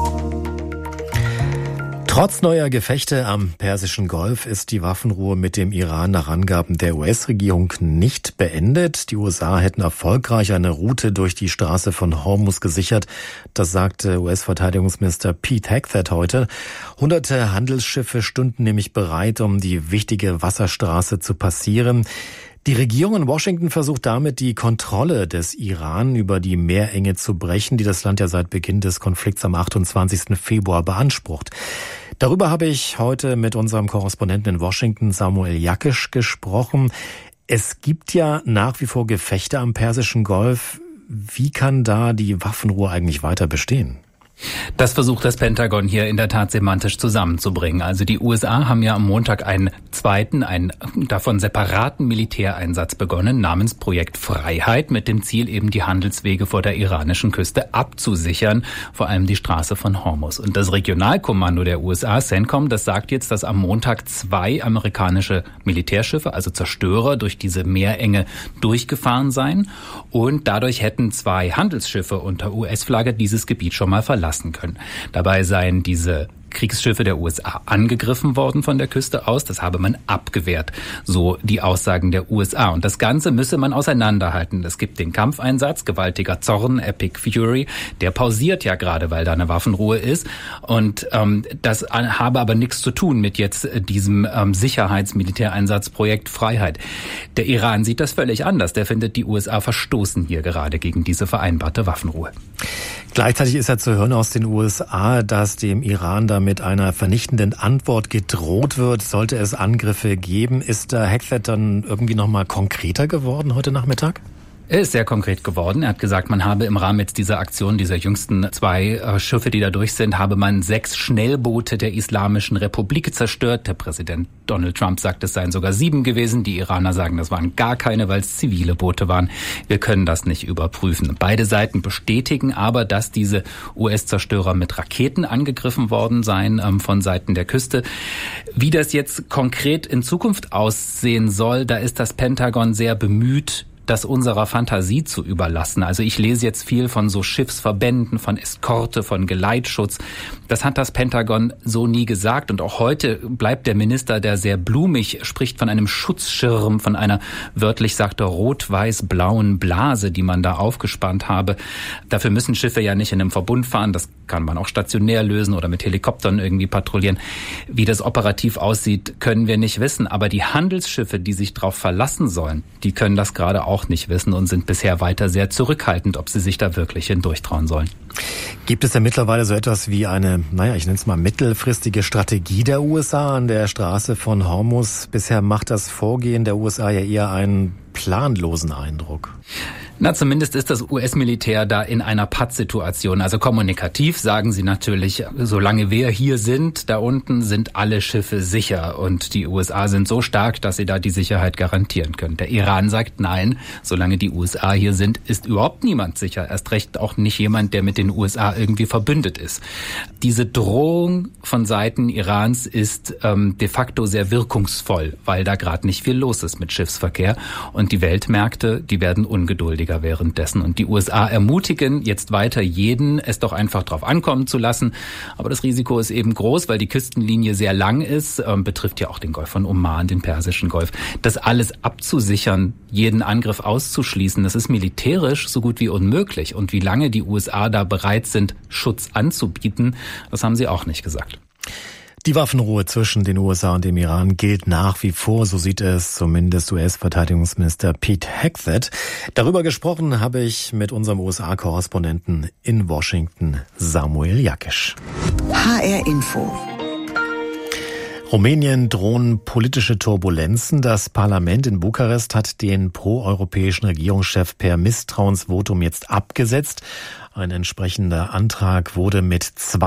Trotz neuer Gefechte am Persischen Golf ist die Waffenruhe mit dem Iran nach Angaben der US-Regierung nicht beendet. Die USA hätten erfolgreich eine Route durch die Straße von Hormuz gesichert. Das sagte US-Verteidigungsminister Pete Hegseth heute. Hunderte Handelsschiffe stünden nämlich bereit, um die wichtige Wasserstraße zu passieren. Die Regierung in Washington versucht damit, die Kontrolle des Iran über die Meerenge zu brechen, die das Land ja seit Beginn des Konflikts am 28. Februar beansprucht. Darüber habe ich heute mit unserem Korrespondenten in Washington, Samuel Jakisch, gesprochen. Es gibt ja nach wie vor Gefechte am Persischen Golf. Wie kann da die Waffenruhe eigentlich weiter bestehen? Das versucht das Pentagon hier in der Tat semantisch zusammenzubringen. Also die USA haben ja am Montag einen davon separaten Militäreinsatz begonnen, namens Projekt Freiheit, mit dem Ziel eben die Handelswege vor der iranischen Küste abzusichern, vor allem die Straße von Hormuz. Und das Regionalkommando der USA, CENTCOM, das sagt jetzt, dass am Montag 2 amerikanische Militärschiffe, also Zerstörer, durch diese Meerenge durchgefahren seien. Und dadurch hätten 2 Handelsschiffe unter US-Flagge dieses Gebiet schon mal verlassen können. Dabei seien diese Kriegsschiffe der USA angegriffen worden von der Küste aus. Das habe man abgewehrt, so die Aussagen der USA. Und das Ganze müsse man auseinanderhalten. Es gibt den Kampfeinsatz, gewaltiger Zorn, Epic Fury. Der pausiert ja gerade, weil da eine Waffenruhe ist. Und das habe aber nichts zu tun mit jetzt diesem Sicherheitsmilitäreinsatzprojekt Freiheit. Der Iran sieht das völlig anders. Der findet, die USA verstoßen hier gerade gegen diese vereinbarte Waffenruhe. Gleichzeitig ist ja zu hören aus den USA, dass dem Iran da mit einer vernichtenden Antwort gedroht wird, sollte es Angriffe geben. Ist der Hegseth dann irgendwie noch mal konkreter geworden heute Nachmittag? Er ist sehr konkret geworden. Er hat gesagt, man habe im Rahmen jetzt dieser Aktion, dieser jüngsten 2 Schiffe, die da durch sind, habe man 6 Schnellboote der Islamischen Republik zerstört. Der Präsident Donald Trump sagt, es seien sogar 7 gewesen. Die Iraner sagen, das waren gar keine, weil es zivile Boote waren. Wir können das nicht überprüfen. Beide Seiten bestätigen aber, dass diese US-Zerstörer mit Raketen angegriffen worden seien von Seiten der Küste. Wie das jetzt konkret in Zukunft aussehen soll, da ist das Pentagon sehr bemüht, das unserer Fantasie zu überlassen. Also ich lese jetzt viel von so Schiffsverbänden, von Eskorte, von Geleitschutz. Das hat das Pentagon so nie gesagt. Und auch heute bleibt der Minister, der sehr blumig spricht, von einem Schutzschirm, von einer, wörtlich sagt er, rot-weiß-blauen Blase, die man da aufgespannt habe. Dafür müssen Schiffe ja nicht in einem Verbund fahren. Das kann man auch stationär lösen oder mit Helikoptern irgendwie patrouillieren. Wie das operativ aussieht, können wir nicht wissen. Aber die Handelsschiffe, die sich darauf verlassen sollen, die können das gerade auch nicht wissen und sind bisher weiter sehr zurückhaltend, ob sie sich da wirklich hindurchtrauen sollen. Gibt es denn mittlerweile so etwas wie eine, ich nenne es mal mittelfristige Strategie der USA an der Straße von Hormuz? Bisher macht das Vorgehen der USA ja eher einen planlosen Eindruck. Na, zumindest ist das US-Militär da in einer Pattsituation. Also kommunikativ sagen sie natürlich, solange wir hier sind, da unten sind alle Schiffe sicher. Und die USA sind so stark, dass sie da die Sicherheit garantieren können. Der Iran sagt, nein, solange die USA hier sind, ist überhaupt niemand sicher. Erst recht auch nicht jemand, der mit den USA irgendwie verbündet ist. Diese Drohung von Seiten Irans ist de facto sehr wirkungsvoll, weil da gerade nicht viel los ist mit Schiffsverkehr. Und die Weltmärkte, die werden ungeduldiger währenddessen. Und die USA ermutigen jetzt weiter jeden, es doch einfach drauf ankommen zu lassen. Aber das Risiko ist eben groß, weil die Küstenlinie sehr lang ist, betrifft ja auch den Golf von Oman, den Persischen Golf. Das alles abzusichern, jeden Angriff auszuschließen, das ist militärisch so gut wie unmöglich. Und wie lange die USA da bereit sind, Schutz anzubieten, das haben sie auch nicht gesagt. Die Waffenruhe zwischen den USA und dem Iran gilt nach wie vor, so sieht es zumindest US-Verteidigungsminister Pete Hegseth. Darüber gesprochen habe ich mit unserem USA-Korrespondenten in Washington, Samuel Jakisch. HR Info. Rumänien drohen politische Turbulenzen. Das Parlament in Bukarest hat den proeuropäischen Regierungschef per Misstrauensvotum jetzt abgesetzt. Ein entsprechender Antrag wurde mit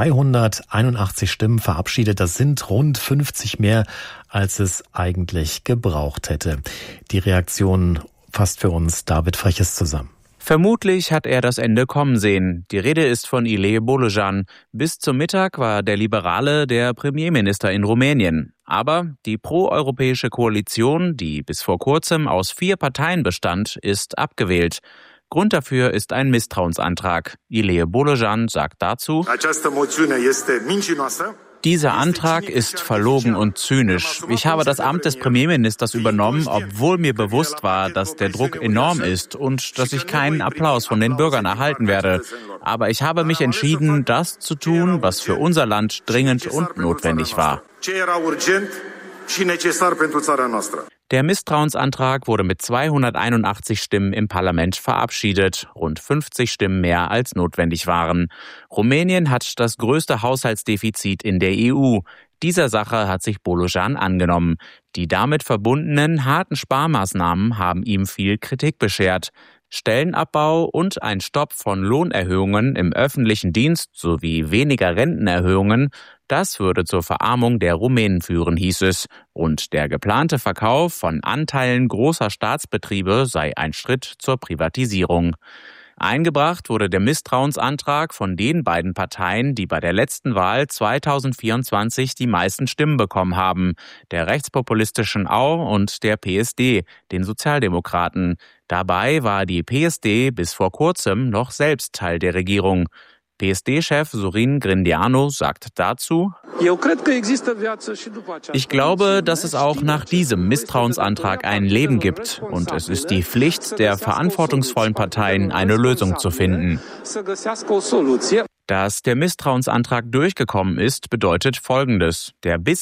281 Stimmen verabschiedet. Das sind rund 50 mehr, als es eigentlich gebraucht hätte. Die Reaktion fasst für uns David Freches zusammen. Vermutlich hat er das Ende kommen sehen. Die Rede ist von Ilie Bolojan. Bis zum Mittag war der Liberale der Premierminister in Rumänien. Aber die proeuropäische Koalition, die bis vor kurzem aus 4 Parteien bestand, ist abgewählt. Grund dafür ist ein Misstrauensantrag. Ilie Bolojan sagt dazu: Dieser Antrag ist verlogen und zynisch. Ich habe das Amt des Premierministers übernommen, obwohl mir bewusst war, dass der Druck enorm ist und dass ich keinen Applaus von den Bürgern erhalten werde. Aber ich habe mich entschieden, das zu tun, was für unser Land dringend und notwendig war. Der Misstrauensantrag wurde mit 281 Stimmen im Parlament verabschiedet, rund 50 Stimmen mehr als notwendig waren. Rumänien hat das größte Haushaltsdefizit in der EU. Dieser Sache hat sich Bolojan angenommen. Die damit verbundenen harten Sparmaßnahmen haben ihm viel Kritik beschert. Stellenabbau und ein Stopp von Lohnerhöhungen im öffentlichen Dienst sowie weniger Rentenerhöhungen, das würde zur Verarmung der Rumänen führen, hieß es. Und der geplante Verkauf von Anteilen großer Staatsbetriebe sei ein Schritt zur Privatisierung. Eingebracht wurde der Misstrauensantrag von den beiden Parteien, die bei der letzten Wahl 2024 die meisten Stimmen bekommen haben, der rechtspopulistischen AU und der PSD, den Sozialdemokraten. Dabei war die PSD bis vor kurzem noch selbst Teil der Regierung. PSD-Chef Sorin Grindeanu sagt dazu: Ich glaube, dass es auch nach diesem Misstrauensantrag ein Leben gibt. Und es ist die Pflicht der verantwortungsvollen Parteien, eine Lösung zu finden. Dass der Misstrauensantrag durchgekommen ist, bedeutet Folgendes. Der